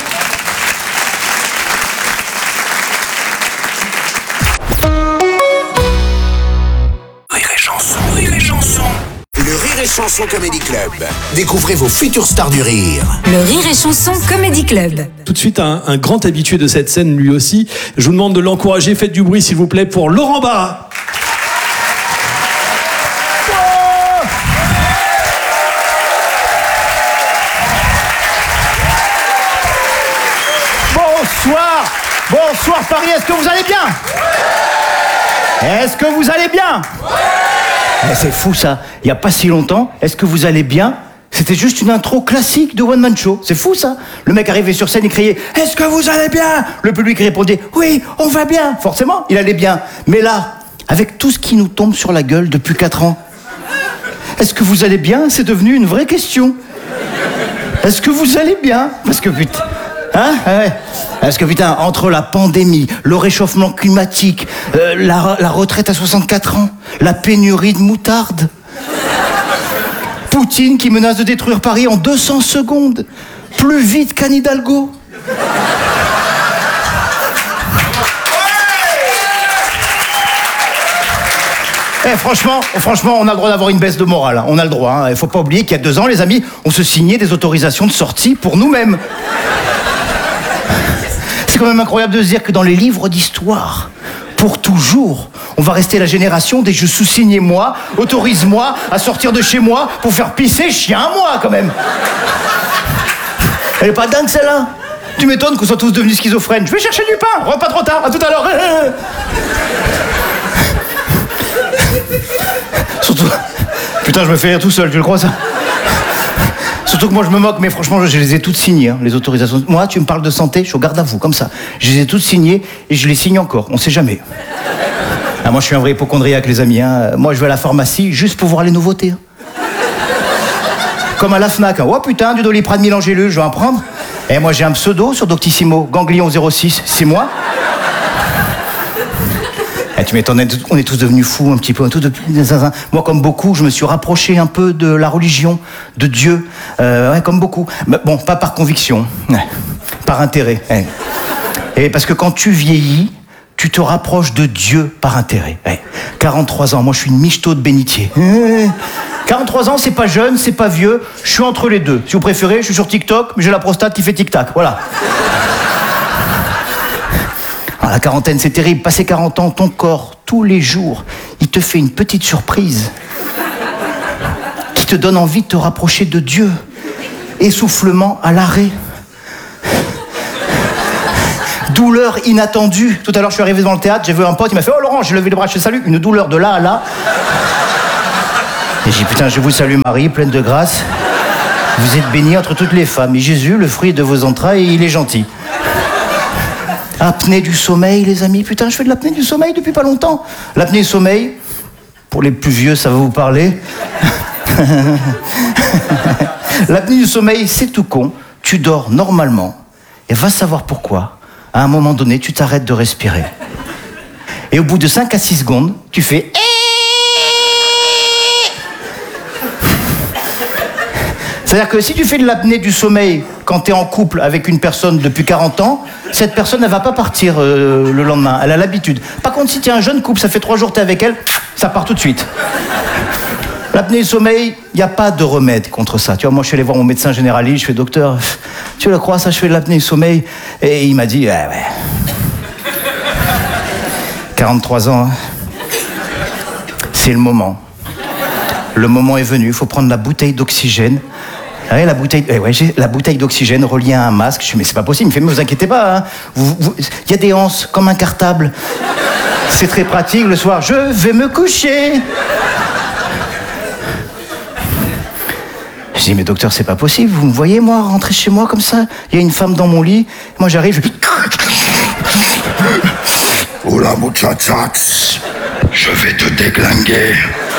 S3: Rire et chanson, rire et chanson. Le Rire et Chanson Comedy Club. Découvrez vos futures stars du rire.
S4: Le Rire et Chanson Comedy Club.
S2: Tout de suite, un grand habitué de cette scène, lui aussi. Je vous demande de l'encourager. Faites du bruit, s'il vous plaît, pour Laurent Barra.
S8: Bonsoir Paris, est-ce que vous allez bien ? Est-ce que vous allez bien ? C'est fou ça, il n'y a pas si longtemps, est-ce que vous allez bien ? C'était juste une intro classique de One Man Show, c'est fou ça. Le mec arrivait sur scène et criait « Est-ce que vous allez bien ?» Le public répondait « Oui, on va bien !» Forcément, il allait bien. Mais là, avec tout ce qui nous tombe sur la gueule depuis 4 ans, est-ce que vous allez bien ? C'est devenu une vraie question. Est-ce que vous allez bien ? Parce que putain... Hein ? Ouais. Parce que putain, entre la pandémie, le réchauffement climatique, la retraite à 64 ans, la pénurie de moutarde, Poutine qui menace de détruire Paris en 200 secondes, plus vite qu'Anne Hidalgo. Franchement, on a le droit d'avoir une baisse de morale, hein. On a le droit, hein. Il faut pas oublier qu'il y a 2 ans, les amis, on se signait des autorisations de sortie pour nous-mêmes. C'est quand même incroyable de se dire que dans les livres d'histoire, pour toujours, on va rester la génération des je sous-signe moi, autorise-moi à sortir de chez moi pour faire pisser chien à moi, quand même. Elle est pas dingue, celle-là ? Tu m'étonnes qu'on soit tous devenus schizophrènes. Je vais chercher du pain, rentre pas trop tard, à tout à l'heure. Surtout... Putain, je me fais rire tout seul, tu le crois, ça ? Surtout que moi je me moque, mais franchement je les ai toutes signées, hein, les autorisations. Moi tu me parles de santé, je suis au garde à vous, comme ça. Je les ai toutes signées et je les signe encore, on sait jamais. Ah, moi je suis un vrai hypocondriaque les amis, hein. Moi je vais à la pharmacie juste pour voir les nouveautés. Hein. Comme à la Fnac, hein. Oh putain, du Doliprane 1000 en gélule, je vais en prendre. Et moi j'ai un pseudo sur Doctissimo, Ganglion 06, c'est moi. Tu m'étonnes, on est tous devenus fous un petit peu. Moi, comme beaucoup, je me suis rapproché un peu de la religion, de Dieu. Ouais, comme beaucoup. Mais bon, pas par conviction, par intérêt. Ouais. Et parce que quand tu vieillis, tu te rapproches de Dieu par intérêt. Ouais. 43 ans, moi je suis une michto de bénitier. 43 ans, c'est pas jeune, c'est pas vieux. Je suis entre les deux. Si vous préférez, je suis sur TikTok, mais j'ai la prostate qui fait tic-tac. Voilà. La quarantaine, c'est terrible. Passé 40 ans, ton corps, tous les jours, il te fait une petite surprise qui te donne envie de te rapprocher de Dieu. Essoufflement à l'arrêt. douleur inattendue. Tout à l'heure, je suis arrivé devant le théâtre, j'ai vu un pote, il m'a fait « Oh Laurent, j'ai levé le bras, je te salue. » Une douleur de là à là. Et j'ai dit « Putain, je vous salue Marie, pleine de grâce. Vous êtes bénie entre toutes les femmes. Et Jésus, le fruit de vos entrailles, il est gentil. » Apnée du sommeil, les amis. Putain, je fais de l'apnée du sommeil depuis pas longtemps. L'apnée du sommeil, pour les plus vieux, ça va vous parler. L'apnée du sommeil, c'est tout con. Tu dors normalement. Et va savoir pourquoi. À un moment donné, tu t'arrêtes de respirer. Et au bout de 5 à 6 secondes, tu fais... C'est-à-dire que si tu fais de l'apnée du sommeil quand tu es en couple avec une personne depuis 40 ans, cette personne, elle va pas partir le lendemain. Elle a l'habitude. Par contre, si tu es un jeune couple, ça fait 3 jours que tu es avec elle, ça part tout de suite. L'apnée du sommeil, il n'y a pas de remède contre ça. Tu vois, moi, je suis allé voir mon médecin généraliste, je fais « Docteur, tu le crois, ça, je fais de l'apnée du sommeil ?» Et il m'a dit « Ouais. 43 ans, hein. C'est le moment. Le moment est venu, il faut prendre la bouteille d'oxygène. » Ouais, j'ai la bouteille d'oxygène reliée à un masque. Je dis, mais c'est pas possible. Il me fait, mais vous inquiétez pas, hein. Il y a des anses comme un cartable. C'est très pratique le soir. Je vais me coucher. Je dis, mais docteur, c'est pas possible. Vous me voyez, moi, rentrer chez moi comme ça. Il y a une femme dans mon lit. Moi, j'arrive.
S9: Hola, muchachas. Je vais te déglinguer.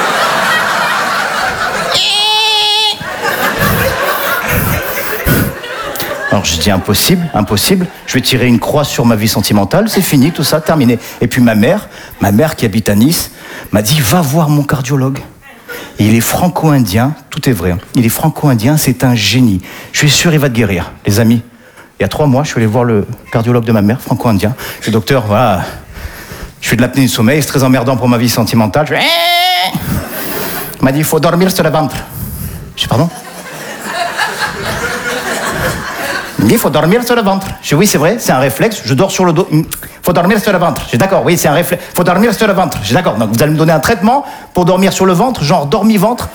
S8: Alors je dis impossible. Je vais tirer une croix sur ma vie sentimentale, c'est fini, tout ça, terminé. Et puis ma mère qui habite à Nice, m'a dit va voir mon cardiologue. Et il est franco-indien, tout est vrai. Il est franco-indien, c'est un génie. Je suis sûr il va te guérir, les amis. Il y a 3 mois, je suis allé voir le cardiologue de ma mère, franco-indien. Je dis docteur, voilà, je fais de l'apnée du sommeil, c'est très emmerdant pour ma vie sentimentale. Il m'a dit il faut dormir sur le ventre. Je dis pardon? Il me dit, il faut dormir sur le ventre. Je dis, oui, c'est vrai, c'est un réflexe, je dors sur le dos. Il faut dormir sur le ventre. Je dis, d'accord, oui, c'est un réflexe. Il faut dormir sur le ventre. Je dis, d'accord, donc vous allez me donner un traitement pour dormir sur le ventre, genre dormi-ventre.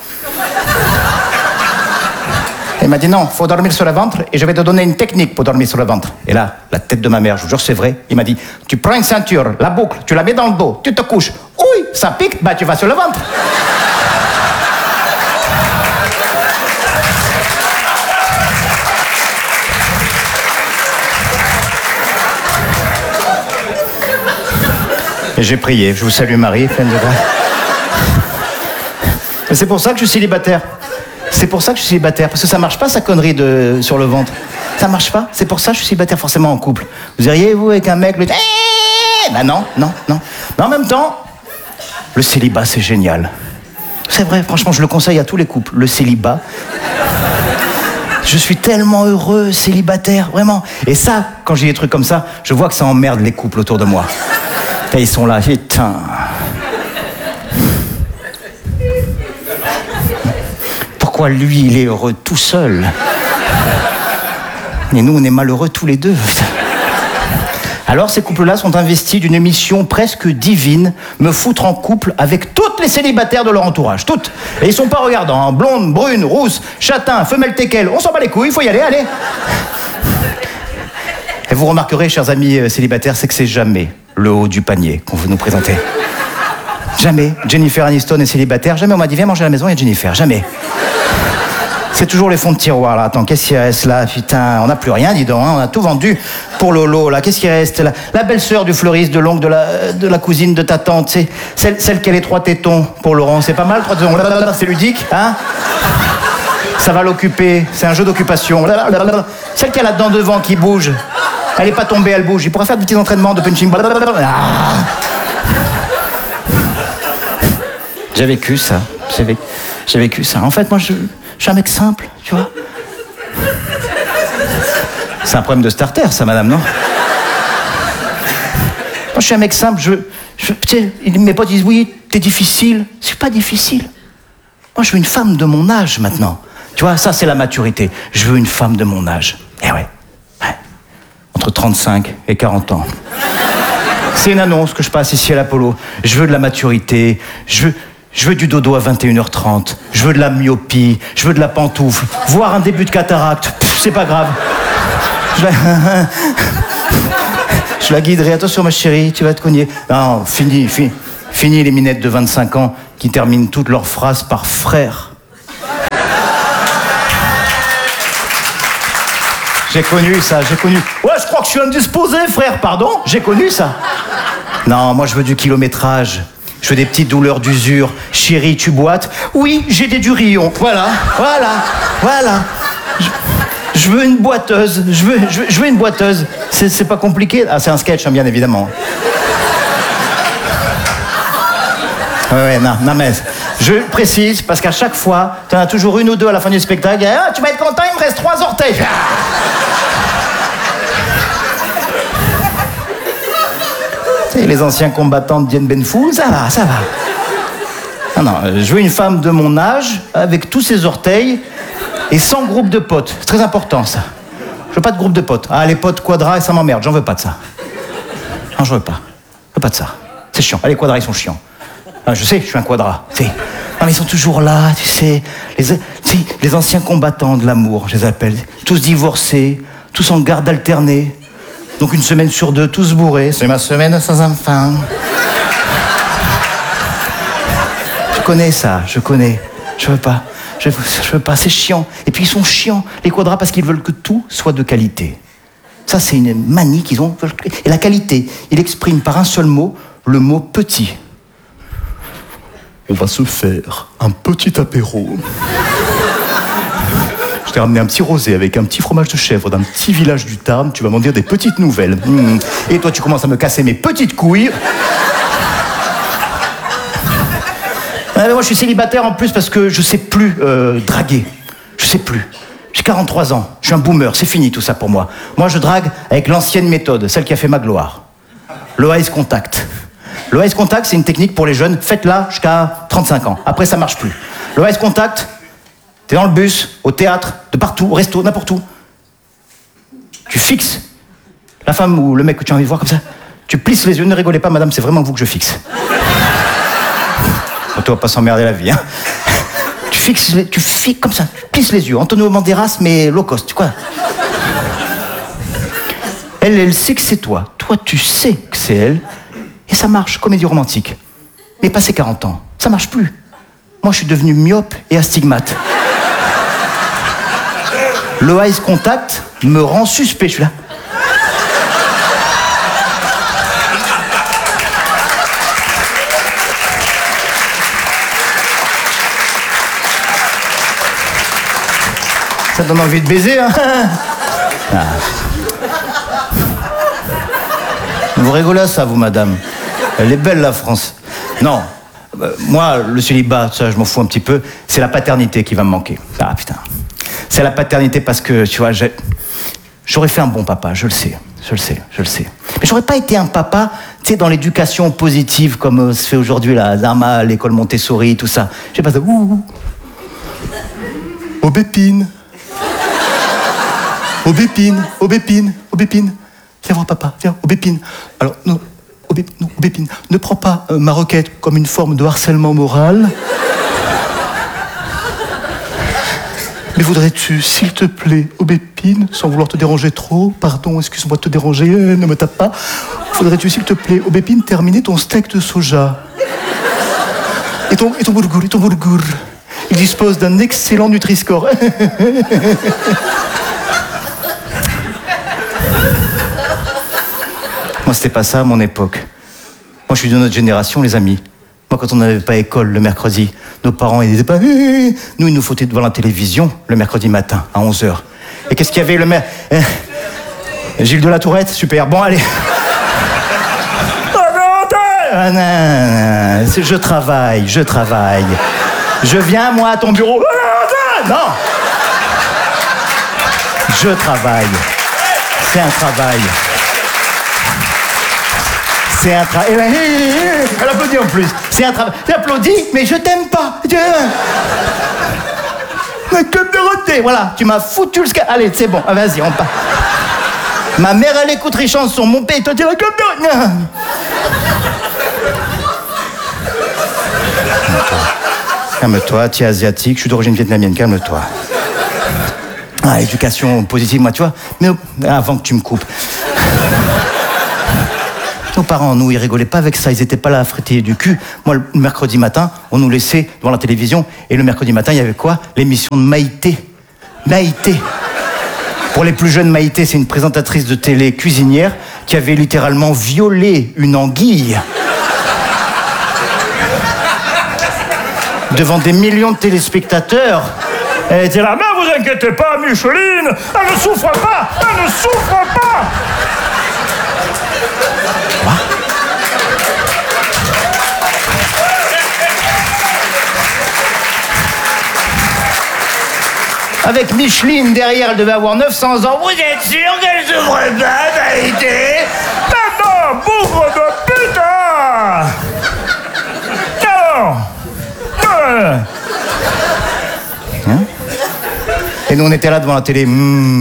S8: Il m'a dit, non, il faut dormir sur le ventre et je vais te donner une technique pour dormir sur le ventre. Et là, la tête de ma mère, je vous jure, c'est vrai. Il m'a dit, tu prends une ceinture, la boucle, tu la mets dans le dos, tu te couches. Oui, ça pique, bah tu vas sur le ventre. Et j'ai prié, je vous salue Marie, pleine de grâce. C'est pour ça que je suis célibataire. C'est pour ça que je suis célibataire, parce que ça marche pas sa connerie sur le ventre. Ça marche pas, c'est pour ça que je suis célibataire forcément en couple. Vous iriez, vous, avec un mec, bah non. Mais en même temps, le célibat, c'est génial. C'est vrai, franchement, je le conseille à tous les couples, le célibat. Je suis tellement heureux, célibataire, vraiment. Et ça, quand j'ai des trucs comme ça, je vois que ça emmerde les couples autour de moi. Et ils sont là, putain. Pourquoi lui, il est heureux tout seul? Et nous, on est malheureux tous les deux. Alors, ces couples-là sont investis d'une mission presque divine, me foutre en couple avec toutes les célibataires de leur entourage, toutes. Et ils sont pas regardants, hein. Blondes, brunes, rousses, châtains, femelles teckel, on s'en bat les couilles, il faut y aller, allez. Et vous remarquerez, chers amis célibataires, c'est que c'est jamais le haut du panier qu'on veut nous présenter. Jamais. Jennifer Aniston est célibataire. Jamais on m'a dit viens manger à la maison, il y a Jennifer. Jamais. C'est toujours les fonds de tiroir là. Attends, qu'est-ce qui reste là? Putain, on n'a plus rien, dis donc. Hein. On a tout vendu pour Lolo là. Qu'est-ce qui reste là? La belle-sœur du fleuriste, de l'oncle, de la cousine de ta tante. C'est celle qui a les 3 tétons pour Laurent. C'est pas mal, 3 tétons. C'est ludique, hein? Ça va l'occuper. C'est un jeu d'occupation. Celle qui a la dent devant qui bouge. Elle n'est pas tombée, elle bouge. Il pourra faire des petits entraînements de punching. J'ai vécu ça. J'ai vécu ça. En fait, moi, je suis un mec simple, tu vois. C'est un problème de starter, ça, madame, non? Moi, je suis un mec simple. Tu sais, mes potes disent, oui, t'es difficile. C'est pas difficile. Moi, je veux une femme de mon âge, maintenant. Tu vois, ça, c'est la maturité. Je veux une femme de mon âge. Eh ouais. Entre 35 et 40 ans. C'est une annonce que je passe ici à l'Apollo. Je veux de la maturité. Je veux du dodo à 21h30. Je veux de la myopie. Je veux de la pantoufle. Voire un début de cataracte. C'est pas grave. Je Je la guiderai. Attention, ma chérie, tu vas te cogner. Non, fini les minettes de 25 ans qui terminent toutes leurs phrases par frère. J'ai connu ça, j'ai connu. Ouais, je crois que je suis indisposé, frère, pardon. J'ai connu ça. Non, moi je veux du kilométrage. Je veux des petites douleurs d'usure. Chérie, tu boites? Oui, j'ai des durillons. Voilà. Je veux une boiteuse. Je veux une boiteuse. C'est pas compliqué. Ah, c'est un sketch, hein, bien évidemment. Ouais, non, mais je précise, parce qu'à chaque fois, t'en as toujours une ou deux à la fin du spectacle. Ah, tu vas être content, il me reste 3 orteils. Et les anciens combattants de Dien Bien Phu, ça va. Non, je veux une femme de mon âge, avec tous ses orteils, et sans groupe de potes. C'est très important, ça. Je veux pas de groupe de potes. Ah, les potes quadras, ça m'emmerde, j'en veux pas de ça. Non, je veux pas. Je veux pas de ça. C'est chiant. Ah, les quadras, ils sont chiants. Ah, je sais, je suis un quadra. Non, mais ils sont toujours là, tu sais. Les anciens combattants de l'amour, je les appelle. Tous divorcés, tous en garde alternée. Donc 1 semaine sur 2, tous bourrés. C'est ma semaine sans enfant. Je connais ça, je connais. Je veux pas. Je veux pas, c'est chiant. Et puis ils sont chiants, les quadras, parce qu'ils veulent que tout soit de qualité. Ça, c'est une manie qu'ils ont. Et la qualité, il exprime par un seul mot, le mot petit. On va se faire un petit apéro. Je t'ai ramené un petit rosé avec un petit fromage de chèvre d'un petit village du Tarn. Tu vas m'en dire des petites nouvelles. Et toi, tu commences à me casser mes petites couilles. Mais moi, je suis célibataire en plus parce que je sais plus draguer. Je sais plus. J'ai 43 ans. Je suis un boomer. C'est fini tout ça pour moi. Moi, je drague avec l'ancienne méthode, celle qui a fait ma gloire. Le eyes contact. Le eyes contact, c'est une technique pour les jeunes. Faites-la jusqu'à 35 ans. Après, ça marche plus. Le eyes contact, t'es dans le bus, au théâtre, de partout, au resto, n'importe où. Tu fixes la femme ou le mec que tu as envie de voir comme ça. Tu plisses les yeux. Ne rigolez pas, madame, c'est vraiment vous que je fixe. Toi, va pas s'emmerder la vie, hein. Tu fixes comme ça, tu plisses les yeux. Antonio Banderas, mais low cost, quoi. Elle sait que c'est toi. Toi, tu sais que c'est elle. Et ça marche, comédie romantique. Mais passé 40 ans, ça marche plus. Moi, je suis devenu myope et astigmate. Le eyes contact me rend suspect, je suis là. Ça donne envie de baiser, hein. Ah. Vous rigolez à ça, vous, madame. Elle est belle, la France. Non, moi, le célibat, ça, je m'en fous un petit peu. C'est la paternité qui va me manquer. Ah, putain. C'est la paternité parce que, tu vois, j'aurais fait un bon papa, je le sais. Mais j'aurais pas été un papa, tu sais, dans l'éducation positive, comme se fait aujourd'hui, là, Zama, l'école Montessori, tout ça. J'ai pas ça. Aubépine. Viens voir papa, viens, Aubépine. Alors, non, Aubépine, ne prends pas ma requête comme une forme de harcèlement moral. Mais voudrais-tu, s'il te plaît, Aubépine, sans vouloir te déranger trop, pardon, excuse-moi de te déranger, ne me tape pas. Voudrais-tu, s'il te plaît, Aubépine, terminer ton steak de soja? Et ton boulgour. Il dispose d'un excellent Nutri-Score. Moi, c'était pas ça à mon époque. Moi, je suis de notre génération, les amis. Moi, quand on n'avait pas école le mercredi, nos parents, ils disaient pas... Nous, il nous foutait devant la télévision le mercredi matin, à 11h. Et qu'est-ce qu'il y avait Gilles de la Tourette, super. Bon, allez. Je travaille. Je viens, moi, à ton bureau. Non. Je travaille. C'est un travail. Elle applaudit en plus. C'est un travail. Tu applaudis, mais je t'aime pas. Mais que Dorothée, voilà. Tu m'as foutu le Allez, c'est bon. Vas-y, on part. Ma mère, elle écoute les chansons. Mon père, toi, tu vas comme Dorothée. Calme-toi, tu es asiatique, je suis d'origine vietnamienne, calme-toi. Ah, éducation positive, moi, tu vois. Mais avant que tu me coupes. Nos parents, nous, ils rigolaient pas avec ça, ils étaient pas là à frétiller du cul. Moi, le mercredi matin, on nous laissait devant la télévision, et le mercredi matin, il y avait quoi? L'émission de Maïté. Maïté. Pour les plus jeunes, Maïté, c'est une présentatrice de télé cuisinière qui avait littéralement violé une anguille devant des millions de téléspectateurs. Elle était là, mais vous inquiétez pas, Micheline, elle ne souffre pas, elle ne souffre pas. Quoi? Avec Micheline derrière, elle devait avoir 900 ans. Vous êtes sûr qu'elle souffre pas, Maïté? Maman, bougre de putain! Non! Hein? Et nous, on était là devant la télé.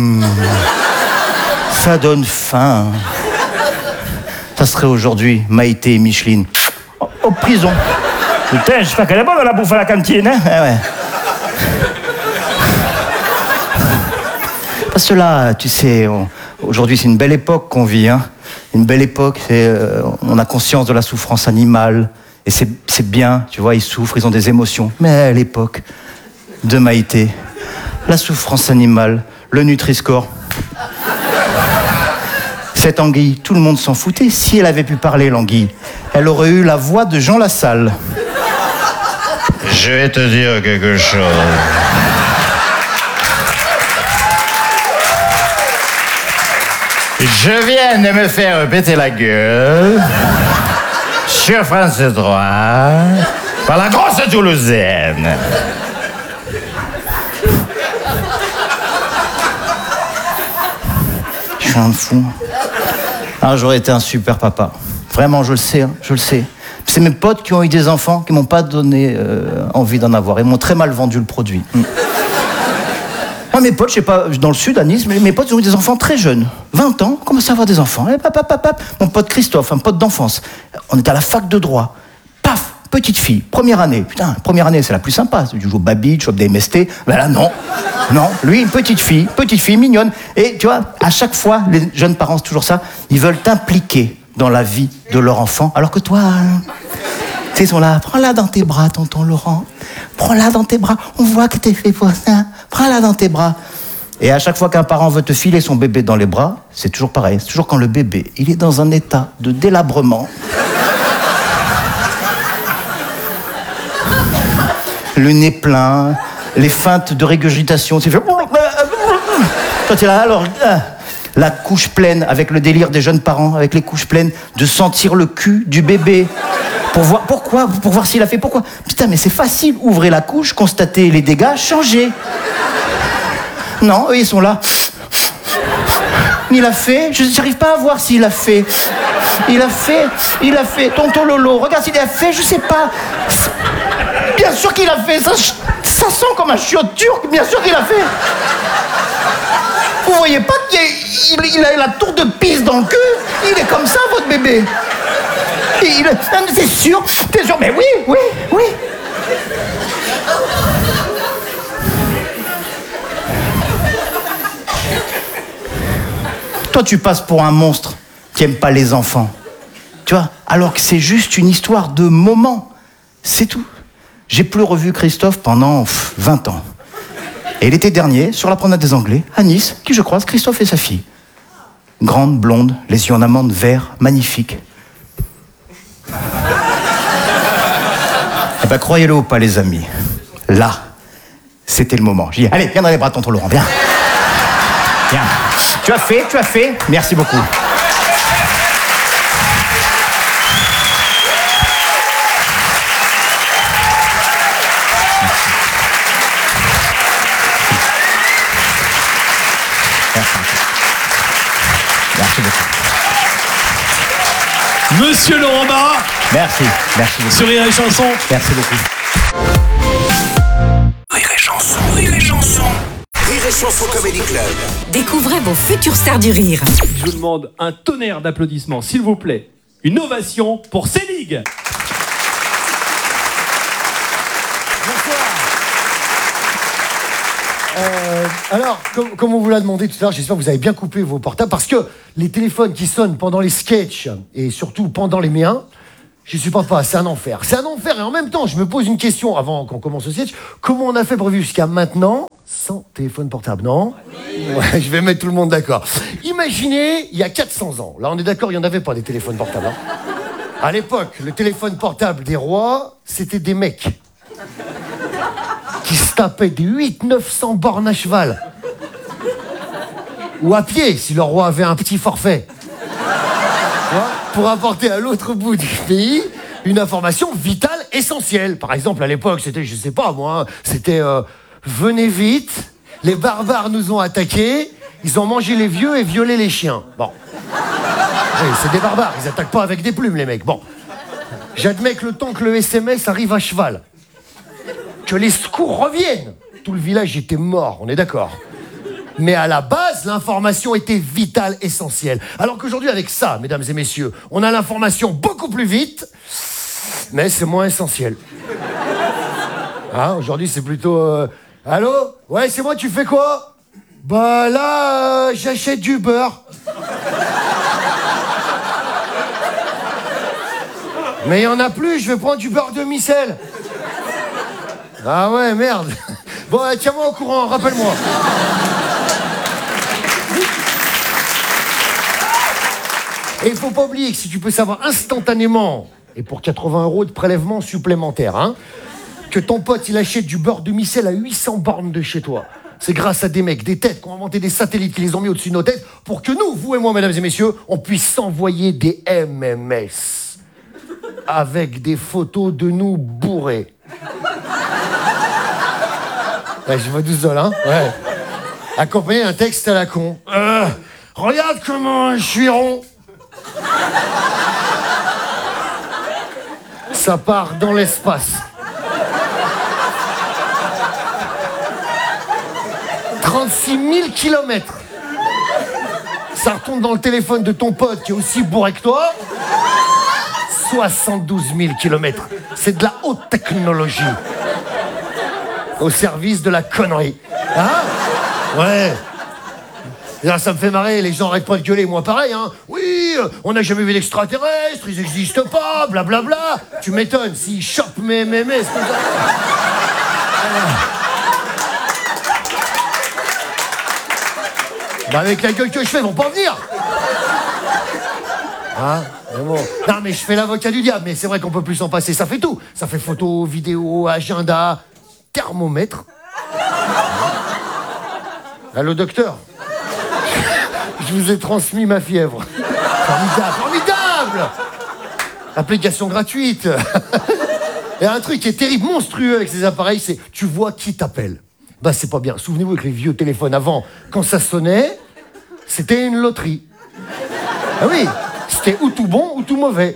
S8: Ça donne faim. Ça serait aujourd'hui Maïté et Micheline en prison. Putain, j'espère qu'elle est bonne la bouffe à la cantine, hein? Ah ouais. Parce que là, tu sais, aujourd'hui, c'est une belle époque qu'on vit, hein. Une belle époque, on a conscience de la souffrance animale. Et c'est bien, tu vois, ils souffrent, ils ont des émotions. Mais à l'époque de Maïté, la souffrance animale, le Nutri-Score, cette anguille, tout le monde s'en foutait. Si elle avait pu parler, l'anguille, elle aurait eu la voix de Jean Lassalle.
S9: Je vais te dire quelque chose. Je viens de me faire péter la gueule sur France 3 par la grosse Toulousaine.
S8: Je suis un fou. Ah, j'aurais été un super papa. Vraiment, je le sais, hein, je le sais. C'est mes potes qui ont eu des enfants qui m'ont pas donné envie d'en avoir. Ils m'ont très mal vendu le produit. Moi, mes potes, je sais pas, dans le sud, à Nice, mais mes potes ont eu des enfants très jeunes. 20 ans, commencent à avoir des enfants. Et mon pote Christophe, un pote d'enfance, on était à la fac de droit. Paf, petite fille, première année. Putain, première année, c'est la plus sympa. Tu joues au baby, tu chopes des MST. Ben là, non. Non, lui, une petite fille mignonne. Et tu vois, à chaque fois, les jeunes parents, c'est toujours ça, ils veulent t'impliquer dans la vie de leur enfant. Alors que toi, tu sais, ils sont là, prends-la dans tes bras, tonton Laurent. Prends-la dans tes bras, on voit que t'es fait pour ça. Prends-la dans tes bras. Et à chaque fois qu'un parent veut te filer son bébé dans les bras, c'est toujours pareil. C'est toujours quand le bébé, il est dans un état de délabrement. Le nez plein, les feintes de régurgitation. Tu fais... Toi, t'es là, alors... La couche pleine, avec le délire des jeunes parents, avec les couches pleines, de sentir le cul du bébé. Pour voir, pourquoi? Pour voir s'il a fait, pourquoi? Putain, mais c'est facile, ouvrez la couche, constatez les dégâts, changez. Non, eux, ils sont là. Il a fait, je n'arrive pas à voir s'il a fait. Il a fait. Tonton Lolo, regarde s'il a fait, je sais pas. Bien sûr qu'il a fait, ça sent comme un chiotte turc, bien sûr qu'il a fait. Vous voyez pas qu'il a la tour de pisse dans le cul? Il est comme ça, votre bébé. C'est sûr, t'es sûr? Mais oui. Toi, tu passes pour un monstre qui aime pas les enfants. Tu vois? Alors que c'est juste une histoire de moment. C'est tout. J'ai plus revu Christophe pendant 20 ans. Et l'été dernier, sur la promenade des Anglais, à Nice, qui je croise, Christophe et sa fille. Grande, blonde, les yeux en amande vert, magnifique. Eh ben, croyez-le ou pas, les amis, là, c'était le moment. J'ai dit, allez, viens dans les bras de tonton Laurent, viens. Viens. Tu as fait. Merci beaucoup. Merci beaucoup.
S2: Monsieur Laurent Barra.
S8: Merci beaucoup.
S2: Sur Rire et Chanson.
S8: Merci beaucoup.
S3: Rire et Chanson. Rire et Chanson Comedy Club.
S4: Découvrez vos futures stars du rire.
S2: Je vous demande un tonnerre d'applaudissements, s'il vous plaît. Une ovation pour Célig.
S10: Alors, comme on vous l'a demandé tout à l'heure, j'espère que vous avez bien coupé vos portables, parce que les téléphones qui sonnent pendant les sketchs, et surtout pendant les miens, je supporte pas, c'est un enfer. C'est un enfer, et en même temps, je me pose une question avant qu'on commence le sketch. Comment on a fait pour vivre jusqu'à maintenant sans téléphone portable, non? Ouais, je vais mettre tout le monde d'accord. Imaginez, il y a 400 ans, là on est d'accord, il n'y en avait pas des téléphones portables. Hein. À l'époque, le téléphone portable des rois, c'était des mecs qui se tapaient des 800-900 bornes à cheval. Ou à pied, si le roi avait un petit forfait. Pour apporter à l'autre bout du pays une information vitale, essentielle. Par exemple, à l'époque, c'était, je sais pas moi, c'était venez vite, les barbares nous ont attaqués, ils ont mangé les vieux et violé les chiens. Bon. Oui, c'est des barbares, ils attaquent pas avec des plumes, les mecs. Bon. J'admets que le temps que le SMS arrive à cheval, que les secours reviennent, tout le village était mort, on est d'accord. Mais à la base, l'information était vitale, essentielle. Alors qu'aujourd'hui, avec ça, mesdames et messieurs, on a l'information beaucoup plus vite, mais c'est moins essentiel. Hein, aujourd'hui, c'est plutôt... Allô? Ouais, c'est moi, tu fais quoi? Bah là, j'achète du beurre. Mais il y en a plus, je vais prendre du beurre de micelle. Ah ouais, merde. Bon, tiens-moi au courant, rappelle-moi. Et il faut pas oublier que si tu peux savoir instantanément, et pour 80 € de prélèvement supplémentaire, hein, que ton pote il achète du beurre de micelle à 800 bornes de chez toi, c'est grâce à des mecs, des têtes qui ont inventé des satellites, qui les ont mis au-dessus de nos têtes, pour que nous, vous et moi, mesdames et messieurs, on puisse s'envoyer des MMS avec des photos de nous bourrés. Ouais, je vois tout seul, hein. Ouais. Accompagné d'un texte à la con. Regarde comment je suis rond. Ça part dans l'espace. 36 000 kilomètres. Ça retombe dans le téléphone de ton pote qui est aussi bourré que toi. 72 000 kilomètres. C'est de la haute technologie. Au service de la connerie. Hein? Ouais. Là, ça me fait marrer, les gens arrêtent pas de gueuler, moi pareil, hein. Oui, on n'a jamais vu d'extraterrestres, ils n'existent pas, blablabla. Tu m'étonnes, s'ils chopent mes mémés, c'est comme ça. Bah avec la gueule que je fais, ils vont pas venir. Hein? Mais bon. Non mais je fais l'avocat du diable, mais c'est vrai qu'on peut plus s'en passer, ça fait tout. Ça fait photo, vidéo, agenda, thermomètre. Allô docteur? Je vous ai transmis ma fièvre. Formidable, formidable! Application gratuite. Et un truc qui est terrible, monstrueux avec ces appareils, c'est tu vois qui t'appelle. Bah c'est pas bien. Souvenez-vous avec les vieux téléphones avant, quand ça sonnait, c'était une loterie. Ah oui, c'était ou tout bon ou tout mauvais.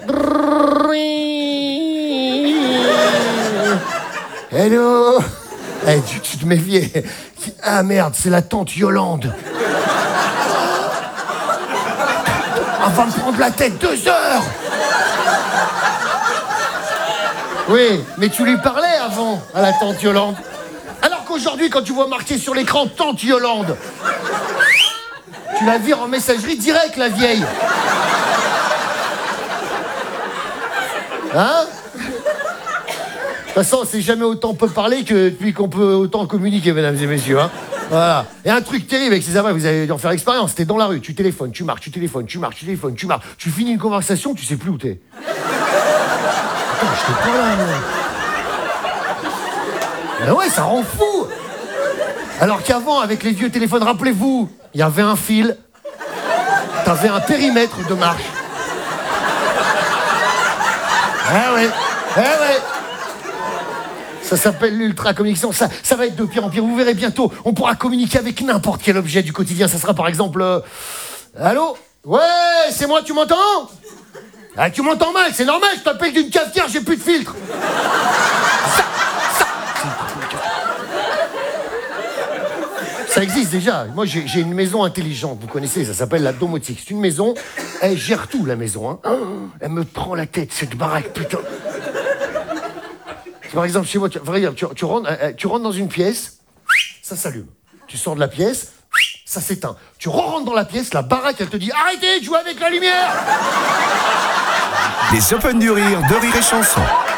S10: Hello. Hey, tu te méfiais. Ah merde, c'est la tante Yolande. Elle va me prendre la tête 2 heures. Oui, mais tu lui parlais avant à la tante Yolande. Alors qu'aujourd'hui, quand tu vois marqué sur l'écran tante Yolande, tu la vires en messagerie direct, la vieille. Hein? De toute façon, c'est jamais autant peut parler que depuis qu'on peut autant communiquer, mesdames et messieurs. Hein. Voilà. Et un truc terrible avec ces appareils, vous allez en faire l'expérience. T'es dans la rue, tu téléphones, tu marches, tu téléphones, tu marches, tu téléphones, tu marches. Tu finis une conversation, tu sais plus où t'es. Attends, je t'ai pas là, moi. Mais ouais, ça rend fou. Alors qu'avant, avec les vieux téléphones, rappelez-vous, il y avait un fil. T'avais un périmètre de marche. Ah ouais, ah ouais. Ça s'appelle l'ultra-communication. Ça va être de pire en pire. Vous verrez bientôt, on pourra communiquer avec n'importe quel objet du quotidien. Ça sera par exemple... Allô? Ouais, c'est moi, tu m'entends? Ah, tu m'entends mal, c'est normal, je t'appelle d'une cafetière, j'ai plus de filtre. Ça existe déjà. Moi, j'ai une maison intelligente, vous connaissez, ça s'appelle la domotique. C'est une maison, elle gère tout, la maison. Hein. Elle me prend la tête, cette baraque, putain. Par exemple, chez moi, tu rentres dans une pièce, ça s'allume. tu sors de la pièce, ça s'éteint. Tu rentres dans la pièce, la baraque, elle te dit « Arrêtez de jouer avec la lumière !»
S3: Les Open du Rire de Rire et Chanson.